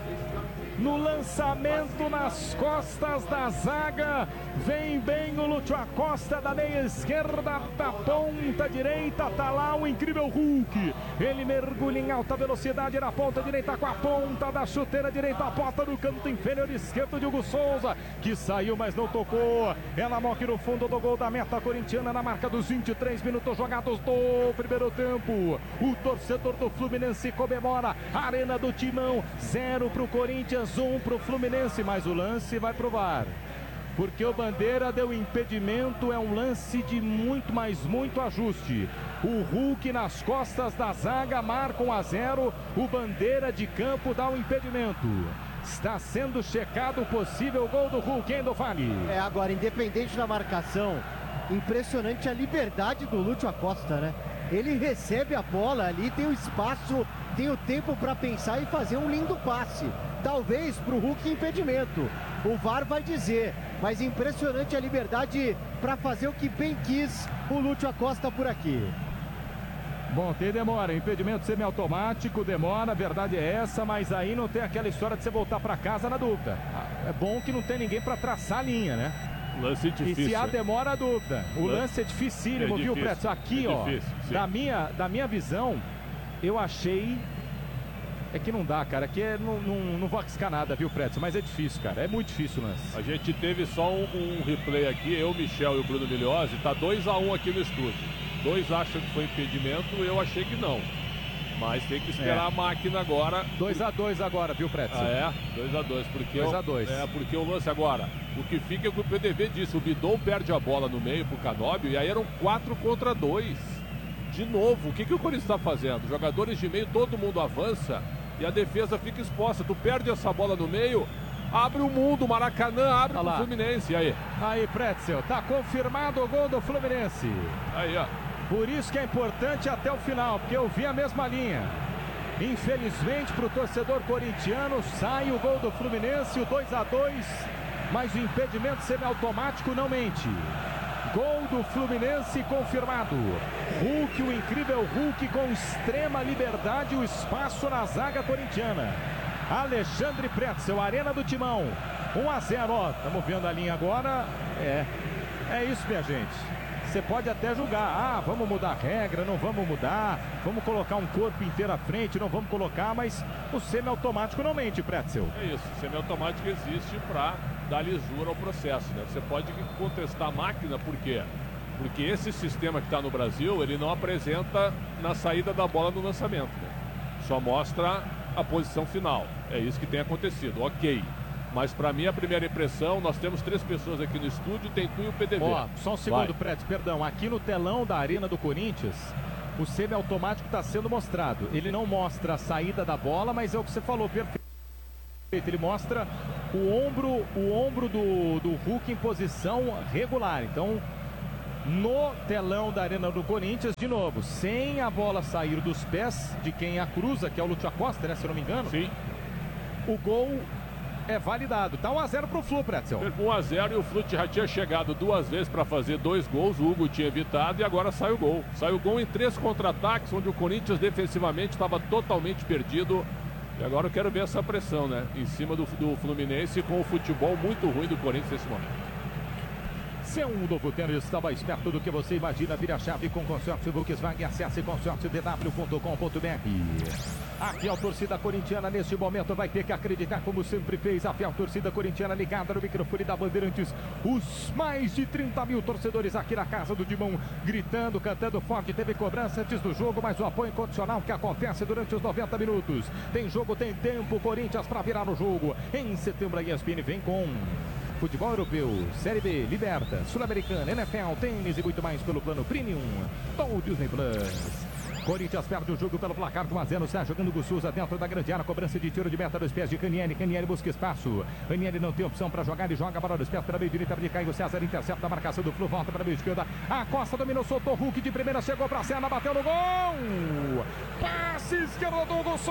No lançamento nas costas da zaga, vem bem o Lúcio Acosta da meia esquerda, da ponta direita, tá lá o incrível Hulk. Ele mergulha em alta velocidade na ponta direita com a ponta da chuteira direita, a porta do canto inferior esquerdo de Hugo Souza, que saiu, mas não tocou. Ela morre no fundo do gol da meta corintiana na marca dos vinte e três minutos jogados do primeiro tempo. O torcedor do Fluminense comemora. Arena do Timão, zero pro Corinthians, um pro Fluminense, mas o lance vai pro V A R. Porque o Bandeira deu impedimento, é um lance de muito, mas muito ajuste. O Hulk nas costas da zaga marca um a zero, o Bandeira de campo dá um impedimento. Está sendo checado o possível gol do Hulk, hein, do Vale? É, agora, independente da marcação, impressionante a liberdade do Lúcio Acosta, né? Ele recebe a bola ali, tem o espaço, tem o tempo para pensar e fazer um lindo passe. Talvez para o Hulk impedimento. O V A R vai dizer, mas impressionante a liberdade para fazer o que bem quis o Lúcio Acosta por aqui. Bom, tem demora, impedimento semiautomático, demora, a verdade é essa, mas aí não tem aquela história de você voltar para casa na dúvida. É bom que não tem ninguém para traçar a linha, né? Lance difícil. E se há demora, a dúvida. O lance, lance é dificílimo, é viu, Preto? Aqui, é ó, difícil, da minha, da minha visão, eu achei... É que não dá, cara. Aqui é, não, não, não vou arriscar nada, viu, Preto? Mas é difícil, cara. É muito difícil o lance. A gente teve só um, um replay aqui, eu, Michel e o Bruno Milhozzi. Tá dois a um aqui no estúdio. Dois acham que foi impedimento, eu achei que não. Mas tem que esperar é. a máquina agora. dois a dois agora, viu, Preto? Ah, é? dois a dois. dois a dois. É, porque o lance agora, o que fica é que o P D V disse, o Bidon perde a bola no meio pro Canóbio, e aí eram quatro contra dois. De novo, o que, que o Corinthians está fazendo? Jogadores de meio, todo mundo avança e a defesa fica exposta. Tu perde essa bola no meio, abre o mundo, o Maracanã abre o Fluminense. E aí? Aí, Pretzel, tá confirmado o gol do Fluminense. Aí, ó. Por isso que é importante até o final, porque eu vi a mesma linha. Infelizmente, para o torcedor corintiano, sai o gol do Fluminense, o dois a dois, mas o impedimento semiautomático não mente. Gol do Fluminense confirmado. Hulk, o incrível Hulk, com extrema liberdade, o espaço na zaga corintiana. Alexandre Pretzel, Arena do Timão, um a zero, ó, estamos vendo a linha agora. É, é isso, minha gente. Você pode até julgar, ah, vamos mudar a regra, não vamos mudar, vamos colocar um corpo inteiro à frente, não vamos colocar, mas o semiautomático não mente, Pretzel. É isso, o semiautomático existe para dar lisura ao processo, né? Você pode contestar a máquina, por quê? Porque esse sistema que está no Brasil, ele não apresenta na saída da bola no lançamento, né? Só mostra a posição final, é isso que tem acontecido, ok. Mas para mim a primeira impressão, nós temos três pessoas aqui no estúdio, tem tu e o P D V. Ó, só um segundo, Prédio, perdão. Aqui no telão da Arena do Corinthians, o semiautomático está sendo mostrado. Ele não mostra a saída da bola, mas é o que você falou, perfeito. Ele mostra o ombro, o ombro do, do Hulk em posição regular. Então, no telão da Arena do Corinthians, de novo, sem a bola sair dos pés de quem a cruza, que é o Lúcio Acosta, né, se eu não me engano. Sim. O gol é validado. Tá um a zero pro Flu, Pretzel. um a zero e o Flu já tinha chegado duas vezes para fazer dois gols. O Hugo tinha evitado e agora sai o gol. Sai o gol em três contra-ataques, onde o Corinthians defensivamente estava totalmente perdido. E agora eu quero ver essa pressão, né? Em cima do, do Fluminense, com o futebol muito ruim do Corinthians nesse momento. Seu novo tênis está mais perto do que você imagina. Vira a chave com consórcio Volkswagen. Acesse consórcio d w ponto com ponto b r. A fiel torcida corintiana neste momento vai ter que acreditar, como sempre fez. A fiel torcida corintiana ligada no microfone da Bandeirantes. Os mais de trinta mil torcedores aqui na casa do Dimão, gritando, cantando forte. Teve cobrança antes do jogo, mas o apoio incondicional que acontece durante os noventa minutos. Tem jogo, tem tempo. Corinthians para virar o jogo. Em setembro a E S P N vem com futebol europeu, Série B, Liberta, Sul-Americana, N F L, tênis e muito mais pelo plano Premium do Disney Plus. Corinthians perde o jogo pelo placar de um a zero. Está jogando o Souza dentro da grande área. Cobrança de tiro de meta dos pés de Canieri. Canieri busca espaço. Canieri não tem opção para jogar. Ele joga a bola dos pés para meio direita. De Caio César intercepta a marcação do Flu. Volta para meio esquerda. A Costa dominou, soltou Hulk de primeira. Chegou para a Serna, bateu no gol. Passe esquerdo do Hugo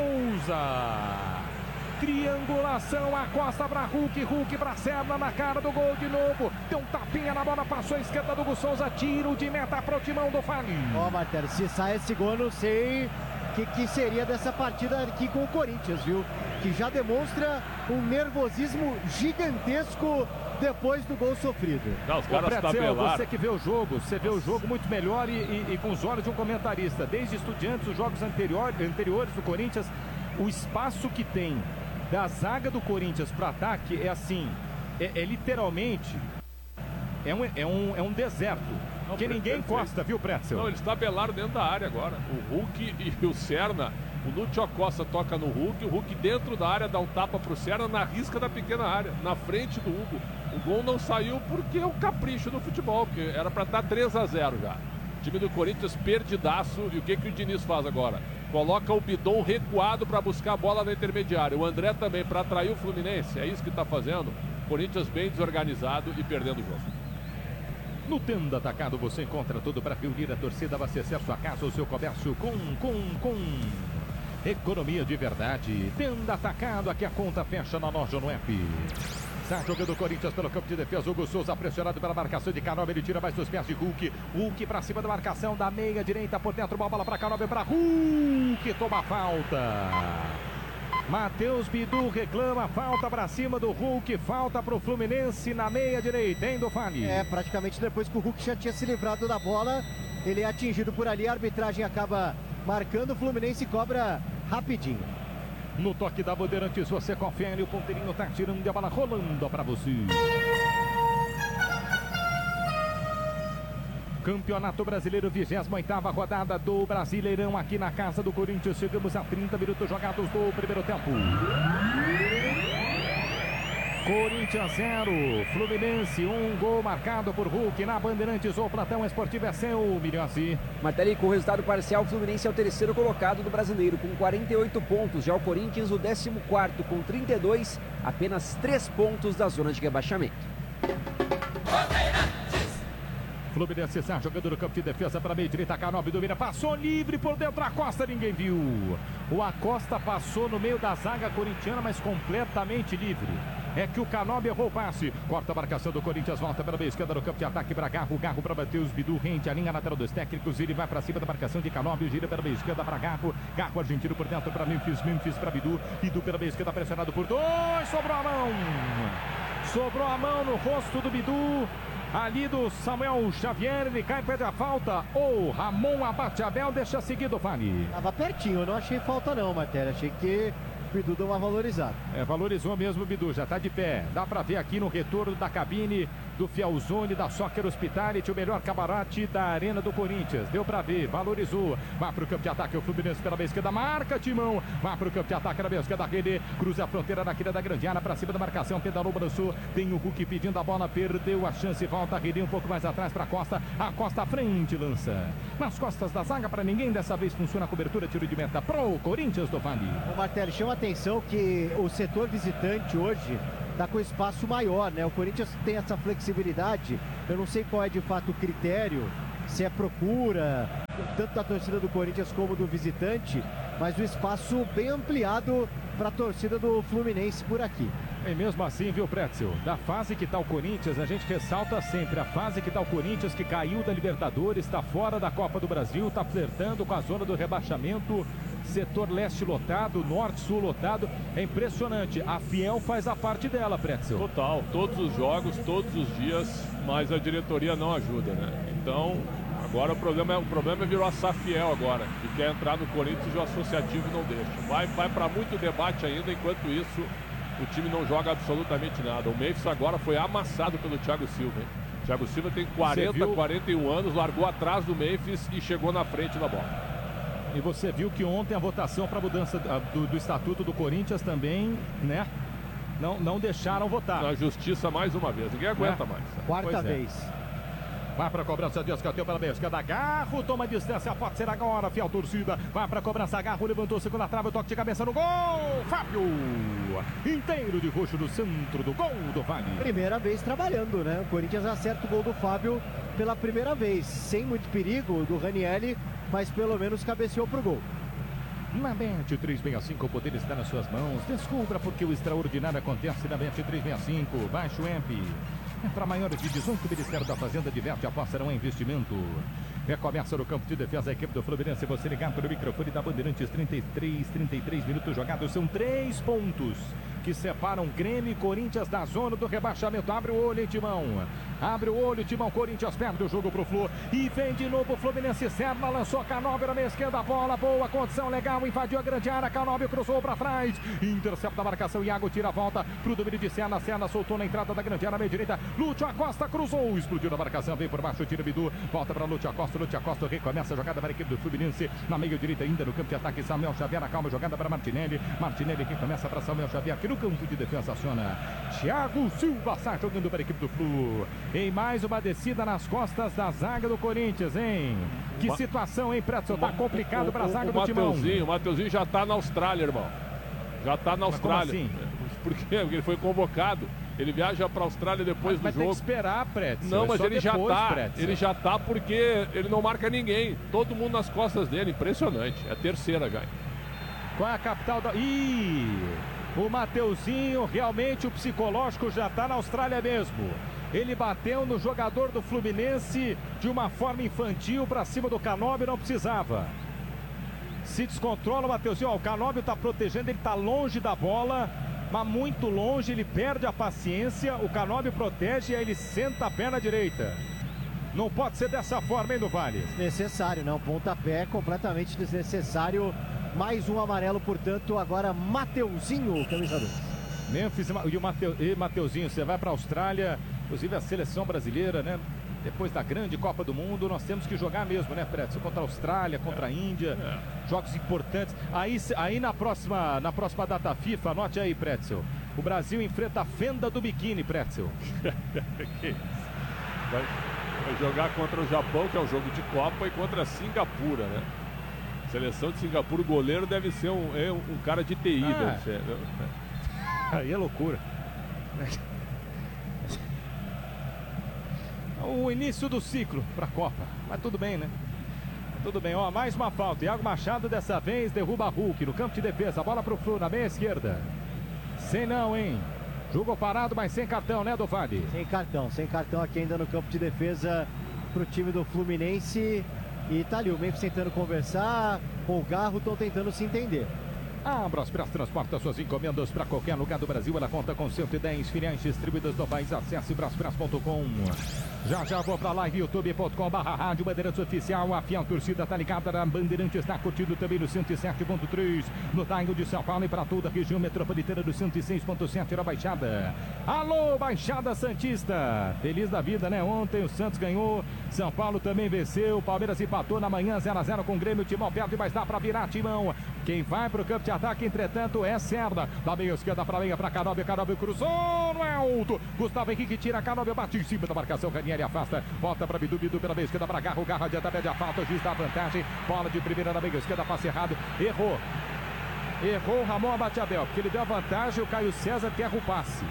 Souza. Triangulação, a Costa para Hulk, Hulk para Serna na cara do gol de novo. Deu um tapinha na bola, passou a esquerda do Hugo Souza. Tiro de meta pro timão do Fali. Ó, oh, Martelo, se sai esse gol, não sei o que, que seria dessa partida aqui com o Corinthians, viu? Que já demonstra um nervosismo gigantesco depois do gol sofrido. Não, os caras tabelaram. Você que vê o jogo, você vê o jogo muito melhor e, e, e com os olhos de um comentarista. Desde Estudiantes, os jogos anterior, anteriores do Corinthians, o espaço que tem da zaga do Corinthians para ataque é assim, é, é literalmente é um, é, um, é um deserto, não, que ninguém encosta, viu, Pretzel? Não, eles tabelaram dentro da área agora. O Hulk e o Serna, o Lúcio Acosta toca no Hulk, o Hulk dentro da área dá um tapa pro Serna na risca da pequena área, na frente do Hugo. O gol não saiu porque é o capricho do futebol, porque era para estar três a zero já. O time do Corinthians perdidaço. E o que, que o Diniz faz agora? Coloca o Bidon recuado para buscar a bola na intermediária. O André também para atrair o Fluminense. É isso que está fazendo. Corinthians bem desorganizado e perdendo o jogo. No Tenda Atacado você encontra tudo para reunir a torcida, abastecer sua casa ou seu comércio com, com, com economia de verdade. Tenda Atacado, aqui a conta fecha na loja no app. Está jogando o Corinthians pelo campo de defesa. Hugo Souza pressionado pela marcação de Canóbio. Ele tira mais dos pés de Hulk. Hulk para cima da marcação da meia direita por dentro. Uma bola para Canóbio, para Hulk. Toma falta. Matheus Bidu reclama falta para cima do Hulk. Falta para o Fluminense na meia direita, hein, do Fali? É, praticamente depois que o Hulk já tinha se livrado da bola, ele é atingido por ali. A arbitragem acaba marcando. O Fluminense cobra rapidinho. No toque da Bandeirantes, você confere, o ponteirinho tá tirando a bola, rolando para você. Campeonato Brasileiro, vigésima oitava rodada do Brasileirão aqui na casa do Corinthians. Chegamos a trinta minutos jogados do primeiro tempo. Corinthians zero, Fluminense um, gol marcado por Hulk na Bandeirantes. O Platão Esportivo é seu, Milhões. Marteli, com o resultado parcial, o Fluminense é o terceiro colocado do Brasileiro com quarenta e oito pontos. Já o Corinthians o décimo quarto com trinta e dois, apenas três pontos da zona de rebaixamento. Fluminense está jogando no campo de defesa para meio direita. Canóbio domina, passou livre por dentro. A Costa ninguém viu. O Acosta passou no meio da zaga corintiana, mas completamente livre. É que o Canóbio errou o passe. Corta a marcação do Corinthians, volta pela meia esquerda no campo de ataque para Garro. Garro para Matheus Bidu, rente a linha lateral dos técnicos. Ele vai para cima da marcação de Canóbio, gira pela meia esquerda para Garro. Garro argentino por dentro para Memphis. Memphis para Bidu. Bidu pela meia esquerda pressionado por dois. Sobrou a mão. Sobrou a mão no rosto do Bidu. Ali do Samuel Xavier, ele cai, pede a falta. Ou Ramon abate Abel, deixa seguido, Fali. Tava pertinho, eu não achei falta não, Matéria. Achei que Bidu deu uma valorizada. É, valorizou mesmo o Bidu, já tá de pé. Dá pra ver aqui no retorno da cabine do Fielzone, da Soccer Hospitality, o melhor camarote da Arena do Corinthians. Deu pra ver, valorizou. Vai pro campo de ataque, o Fluminense pela vez esquerda, marca Timão. Vai pro campo de ataque na vez esquerda, Rede. Cruza a fronteira na quilha da grande área, pra cima da marcação, pedalou, balançou. Tem o Hulk pedindo a bola, perdeu a chance, volta a Rede um pouco mais atrás pra Costa. A Costa à frente, lança. Nas costas da zaga, pra ninguém, dessa vez funciona a cobertura, tiro de meta pro Corinthians do Vale. O Martelli, chama a atenção que o setor visitante hoje está com espaço maior, né? O Corinthians tem essa flexibilidade. Eu não sei qual é de fato o critério, se é procura, tanto da torcida do Corinthians como do visitante, mas o espaço bem ampliado para a torcida do Fluminense por aqui. E mesmo assim, viu, Pretzel? Da fase que está o Corinthians, a gente ressalta sempre a fase que está o Corinthians, que caiu da Libertadores, está fora da Copa do Brasil, está flertando com a zona do rebaixamento. Setor leste lotado, norte-sul lotado. É impressionante. A Fiel faz a parte dela, Pretzel. Total. Todos os jogos, todos os dias, mas a diretoria não ajuda, né? Então, agora o problema, é, o problema virou a Safiel agora, que quer entrar no Corinthians e o associativo não deixa. Vai, vai para muito debate ainda, enquanto isso o time não joga absolutamente nada. O Memphis agora foi amassado pelo Thiago Silva, hein? Thiago Silva tem quarenta, quarenta e um anos, largou atrás do Memphis e chegou na frente da bola. E você viu que ontem a votação para a mudança do, do estatuto do Corinthians também, né? Não, não deixaram votar. Na justiça mais uma vez, ninguém aguenta é. mais. Quarta pois vez. É. Vai para a cobrança de escanteio pela meia esquerda. Garro toma distância, pode ser agora. Fiel torcida. Vai para a cobrança. Garro levantou segunda trave. O toque de cabeça no gol. Fábio. Inteiro de roxo no centro do gol do Vale. Primeira vez trabalhando, né? O Corinthians acerta o gol do Fábio pela primeira vez. Sem muito perigo do Ranieri, mas pelo menos cabeceou pro gol. Na Bet trezentos e sessenta e cinco, o poder está nas suas mãos. Descubra porque o extraordinário acontece na Bet trezentos e sessenta e cinco. Baixe o A P. É para maiores de dezoito, o Ministério da Fazenda diverte, aposta não é investimento. Recomeça no campo de defesa a equipe do Fluminense. Você ligar para o microfone da Bandeirantes. Trinta e três, trinta e três minutos jogados. São três pontos que separam Grêmio e Corinthians da zona do rebaixamento. Abre o olho, hein, Timão. Abre o olho, Timão. Corinthians perde o jogo pro Flu. E vem de novo o Fluminense. Serna lançou Canóbio na meia esquerda. Bola boa, condição legal. Invadiu a grande área. Canóbio cruzou para trás. Intercepta a marcação. Iago tira a volta pro domínio de Serna. Serna soltou na entrada da grande área, meia direita. Lúcio Acosta cruzou. Explodiu na marcação. Vem por baixo, tira Bidu. Volta para Lúcio Acosta. Lúcio Acosta recomeça a jogada para a equipe do Fluminense. Na meia direita ainda no campo de ataque. Samuel Xavier. Calma, jogada para Martinelli. Martinelli que começa para Samuel Xavier. Aqui no campo de defesa aciona Thiago Silva. Sai jogando para a equipe do Flu. Em mais uma descida nas costas da zaga do Corinthians, hein? Que Ma... situação, hein, Pretzel? Tá complicado para a zaga do Timão. O Mateuzinho já tá na Austrália, irmão. Já tá na Austrália. Assim? Porque ele foi convocado. Ele viaja para a Austrália depois mas do vai jogo. Tem que esperar, Pretzel. Não, é mas ele depois, já tá. Pretzel. Ele já tá porque ele não marca ninguém. Todo mundo nas costas dele. Impressionante. É a terceira já. Qual é a capital da... Ih! O Mateuzinho, realmente o psicológico já está na Austrália mesmo. Ele bateu no jogador do Fluminense de uma forma infantil para cima do Canóbio, não precisava. Se descontrola o Mateuzinho. Ó, o Canóbio está protegendo, ele está longe da bola, mas muito longe, ele perde a paciência. O Canóbio protege e aí ele senta a perna direita. Não pode ser dessa forma, hein, do Vale? Necessário, não. Pontapé completamente desnecessário. Mais um amarelo, portanto, agora Mateuzinho, camisa dois. Memphis e o Mateu, e Mateuzinho, você vai para a Austrália, inclusive a seleção brasileira, né? Depois da grande Copa do Mundo, nós temos que jogar mesmo, né, Pretzel? Contra a Austrália, contra a Índia, é. Jogos importantes. Aí, aí na, próxima, na próxima data FIFA, anote aí, Pretzel, o Brasil enfrenta a fenda do biquíni, Pretzel. vai, vai jogar contra o Japão, que é um jogo de Copa, e contra a Singapura, né? Seleção de Singapura, o goleiro deve ser um, é um cara de T I, ah, deve ser. Aí é loucura. O início do ciclo para a Copa, mas tudo bem, né? Tudo bem, ó, mais uma falta. Iago Machado dessa vez derruba Hulk no campo de defesa. Bola pro Flu na meia esquerda. Sem não, hein? Jogo parado, mas sem cartão, né, do Vale? Sem cartão, sem cartão aqui ainda no campo de defesa pro time do Fluminense. E tá ali o Memphis tentando conversar com o Garro, estão tentando se entender. A Braspress transporta suas encomendas para qualquer lugar do Brasil. Ela conta com cento e dez filiais distribuídas no país. Acesse braspress ponto com. Já já vou pra live, youtube ponto com barra rádio Bandeirantes Oficial. A fiel torcida tá ligada na Bandeirantes, está curtindo também no cento e sete ponto três, no Taio de São Paulo e para toda a região metropolitana do cento e seis ponto sete na Baixada. Alô, Baixada Santista! Feliz da vida, né? Ontem o Santos ganhou, São Paulo também venceu, Palmeiras empatou na manhã zero a zero com o Grêmio, o Timão perde, mas dá pra virar, Timão. Quem vai pro campo de ataque, entretanto, é Cerda. Da meia esquerda pra meia, pra Canóbio, Canóbio cruzou no alto. Gustavo Henrique tira, Canóbio bate em cima da marcação, Ranieri afasta, volta pra Bidu, Bidu pela meia esquerda pra Garro, Garro adianta, pede a falta, o juiz dá vantagem, bola de primeira na meia esquerda, passe errado, errou. Errou o Ramon Abate-Abel, porque ele deu a vantagem, o Caio César erra o passe.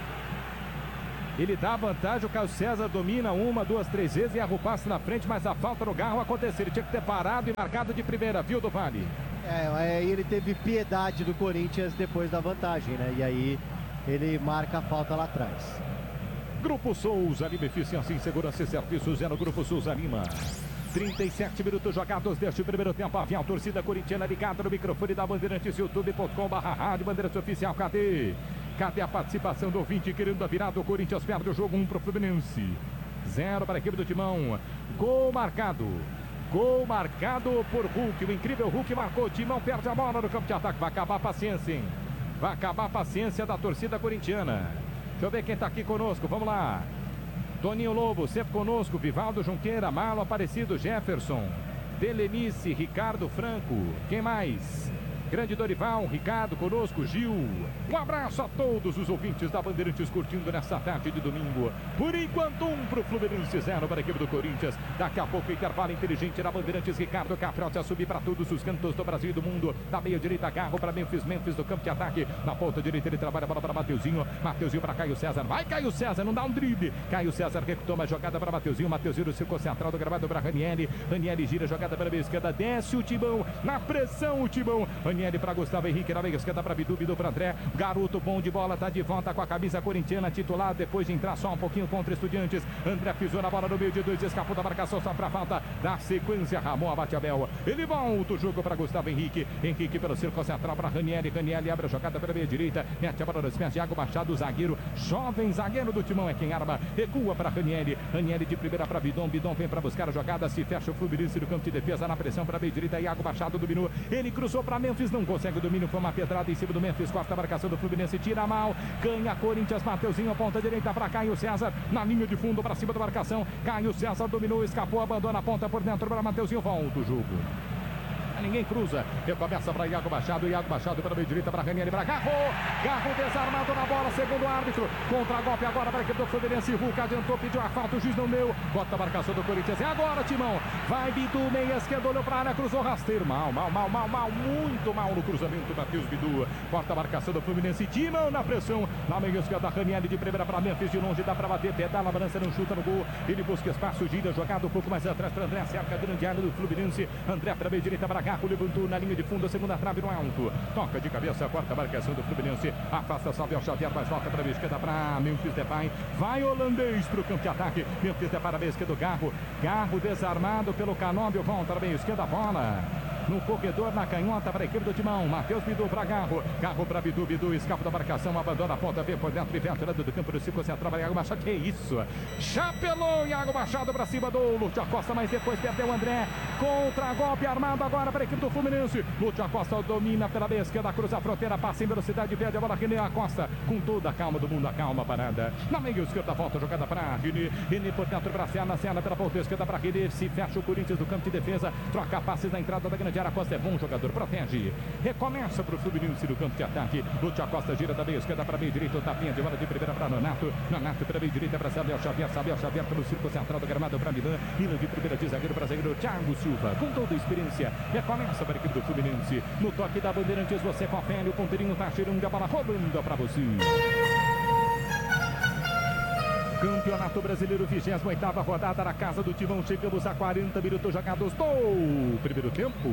Ele dá a vantagem, o Caio César domina uma, duas, três vezes e erra o passe na frente, mas a falta no Garro aconteceu. Ele tinha que ter parado e marcado de primeira, viu, do Vale? É, aí ele teve piedade do Corinthians depois da vantagem, né? E aí ele marca a falta lá atrás. Grupo Souza Lima, eficiência em segurança e serviços é no Grupo Souza Lima. trinta e sete minutos jogados deste primeiro tempo. A fiel torcida corintiana ligada no microfone da Bandeirantes, youtube ponto com barra rádio Bandeirantes Oficial. Cadê? Cadê a participação do ouvinte querendo a virada? O Corinthians perde o jogo, um pro Fluminense, zero para a equipe do Timão. Gol marcado. Gol marcado por Hulk. O incrível Hulk marcou. O Timão perde a bola no campo de ataque. Vai acabar a paciência, hein? Vai acabar a paciência da torcida corintiana. Deixa eu ver quem tá aqui conosco. Vamos lá. Toninho Lobo, sempre conosco. Vivaldo Junqueira, Marlon Aparecido, Jefferson, Delenice, Ricardo Franco. Quem mais? Grande Dorival, Ricardo conosco, Gil. Um abraço a todos os ouvintes da Bandeirantes curtindo nessa tarde de domingo. Por enquanto, um pro Fluminense, zero para a equipe do Corinthians. Daqui a pouco, intervalo inteligente na Bandeirantes. Ricardo Capriotti a subir para todos os cantos do Brasil e do mundo. Da meia direita, Garro para Memphis, Memphis do campo de ataque. Na ponta direita, ele trabalha a bola para Mateuzinho. Mateuzinho para Caio César. Vai, Caio César, não dá um drible. Caio César retoma a jogada para Mateuzinho. Mateuzinho no círculo central do gramado para Ranieri. Ranieri gira a jogada para a meia esquerda. Desce o Timão. Na pressão, o Timão. Ranieri para Gustavo Henrique, na meia esquerda para Bidu, Bidu para André. Garoto bom de bola, tá de volta com a camisa corintiana titular, depois de entrar só um pouquinho contra Estudiantes. André pisou na bola no meio de dois, escapou da marcação só para falta. Da sequência, Ramon Abate-Abel. Ele volta o jogo para Gustavo Henrique. Henrique pelo círculo central para Ranieri. Ranieri abre a jogada pela meia direita, mete a bola nos pés de Iago Machado, zagueiro, jovem zagueiro do Timão é quem arma. Recua para Ranieri. Ranieri de primeira para Bidon. Bidon vem para buscar a jogada, se fecha o Fluminense no campo de defesa, na pressão para a meia direita. Iago Machado dominou. Ele cruzou para Memphis, não consegue o domínio. Foi uma pedrada em cima do Memphis, corta a marcação do Fluminense, tira mal, ganha Corinthians, Mateuzinho, ponta direita para Caio César, na linha de fundo para cima da marcação, Caio César dominou, escapou, abandona a ponta por dentro para Mateuzinho, volta o jogo. Ninguém cruza, recomeça para Iago Machado, Iago Machado para a meia direita para Ranieri, para Garro, Garro desarmado na bola, segundo o árbitro, contra-golpe agora para a equipe do Fluminense, Hulk adiantou, pediu a falta, o juiz não deu, bota a marcação do Corinthians, é agora, Timão, vai Bidu, meia esquerda, olhou para a área, cruzou, rasteiro, mal, mal, mal, mal, mal, muito mal no cruzamento, Matheus Bidu, corta a marcação do Fluminense, Timão na pressão, na meia esquerda, Ranieri de primeira para Memphis, de longe dá para bater, pedala a balança, não chuta no gol, ele busca espaço, gira, jogado um pouco mais atrás para André, cerca grande área do Fluminense, André para a meia direita para Garro, levantou na linha de fundo, a segunda trave no alto, toca de cabeça, a quarta marcação do Fluminense, afasta Samuel Xavier, mas volta para a esquerda para Memphis Depay, vai holandês para o campo de ataque, Memphis Depay para a esquerda do Garro, Garro desarmado pelo Canóbio, volta para a esquerda, bola no corredor, na canhota para a equipe do Timão, Matheus Bidu para Garro, Garro para Bidu, Bidu escapa da marcação, abandona a ponta, vem por dentro e vem atirando do campo do círculo central para Iago Machado, que isso, chapelou Iago Machado para cima do Lúcio Acosta, mas depois perdeu o André, contra golpe armado agora para a equipe do Fluminense, Lúcio Acosta domina pela meia esquerda, cruza a fronteira, passa em velocidade, perde a bola, René Acosta, com toda a calma do mundo, a calma parada, na meia esquerda volta a jogada para René, René por dentro para a Serna, Serna pela ponta esquerda para René, se fecha o Corinthians do campo de defesa, troca passes na entrada da grande área, Acosta é bom jogador, protege, recomeça para o Fluminense no campo de ataque, Lúcio Acosta gira da meia esquerda para a meia direita, o tapinha de bola de primeira para Nonato, Nonato para a meia direita para Samuel Xavier, Samuel Xavier pelo círculo central do gramado para Milan, Milan de primeira de zagueiro para zagueiro, Thiago Silva, com toda a experiência, recomeça para a equipe do Fluminense, no toque da Bandeirantes, você confere, o ponteirinho tá cheirando a bola rolando para você. Campeonato Brasileiro, vigésima oitava rodada na casa do Timão. Chegamos a quarenta minutos jogados do primeiro tempo.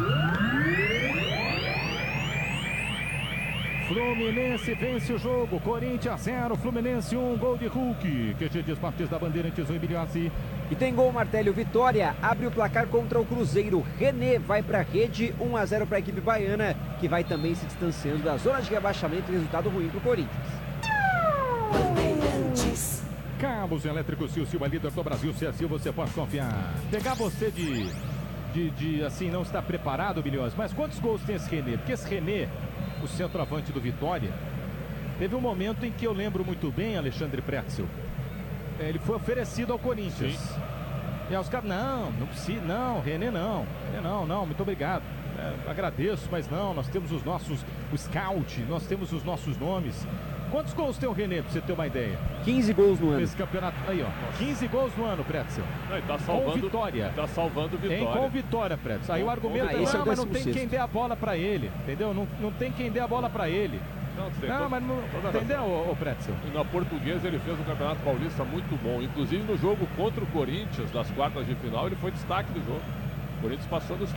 Fluminense vence o jogo, Corinthians zero, Fluminense um, gol de Hulk. Q G de Esportes da Bandeirantes, um Emiliassi. E tem gol, Martélio, Vitória abre o placar contra o Cruzeiro. René vai para a rede, um a zero para a equipe baiana, que vai também se distanciando da zona de rebaixamento e resultado ruim para o Corinthians. Bandeirantes, Cabos elétricos Sil Silva, líder do Brasil. Se é Sil, você pode confiar. Pegar você de, de, de assim, não estar preparado, Bilhões. Mas quantos gols tem esse René? Porque esse René, o centroavante do Vitória, teve um momento em que eu lembro muito bem, Alexandre Pretzel. Ele foi oferecido ao Corinthians. Sim. E aí os caras, não, não precisa, não, René não. René não, não, muito obrigado. É, agradeço, mas não, nós temos os nossos, o scout, nós temos os nossos nomes. Quantos gols tem o René, pra você ter uma ideia? quinze gols no ano. Esse campeonato, aí ó, quinze gols no ano, Pretzel. Não, ele tá salvando, com Vitória. Tá salvando Vitória. Tem com Vitória, Pretzel. Aí o argumento ah, é, esse não, é mas não tem quem dê a bola pra ele, entendeu? Não, não tem quem dê a bola pra ele. Não, tem não toda, mas não, entendeu, ô, ô Pretzel? E na Portuguesa ele fez um Campeonato Paulista muito bom. Inclusive no jogo contra o Corinthians, das quartas de final, ele foi destaque do jogo. O Corinthians passou nos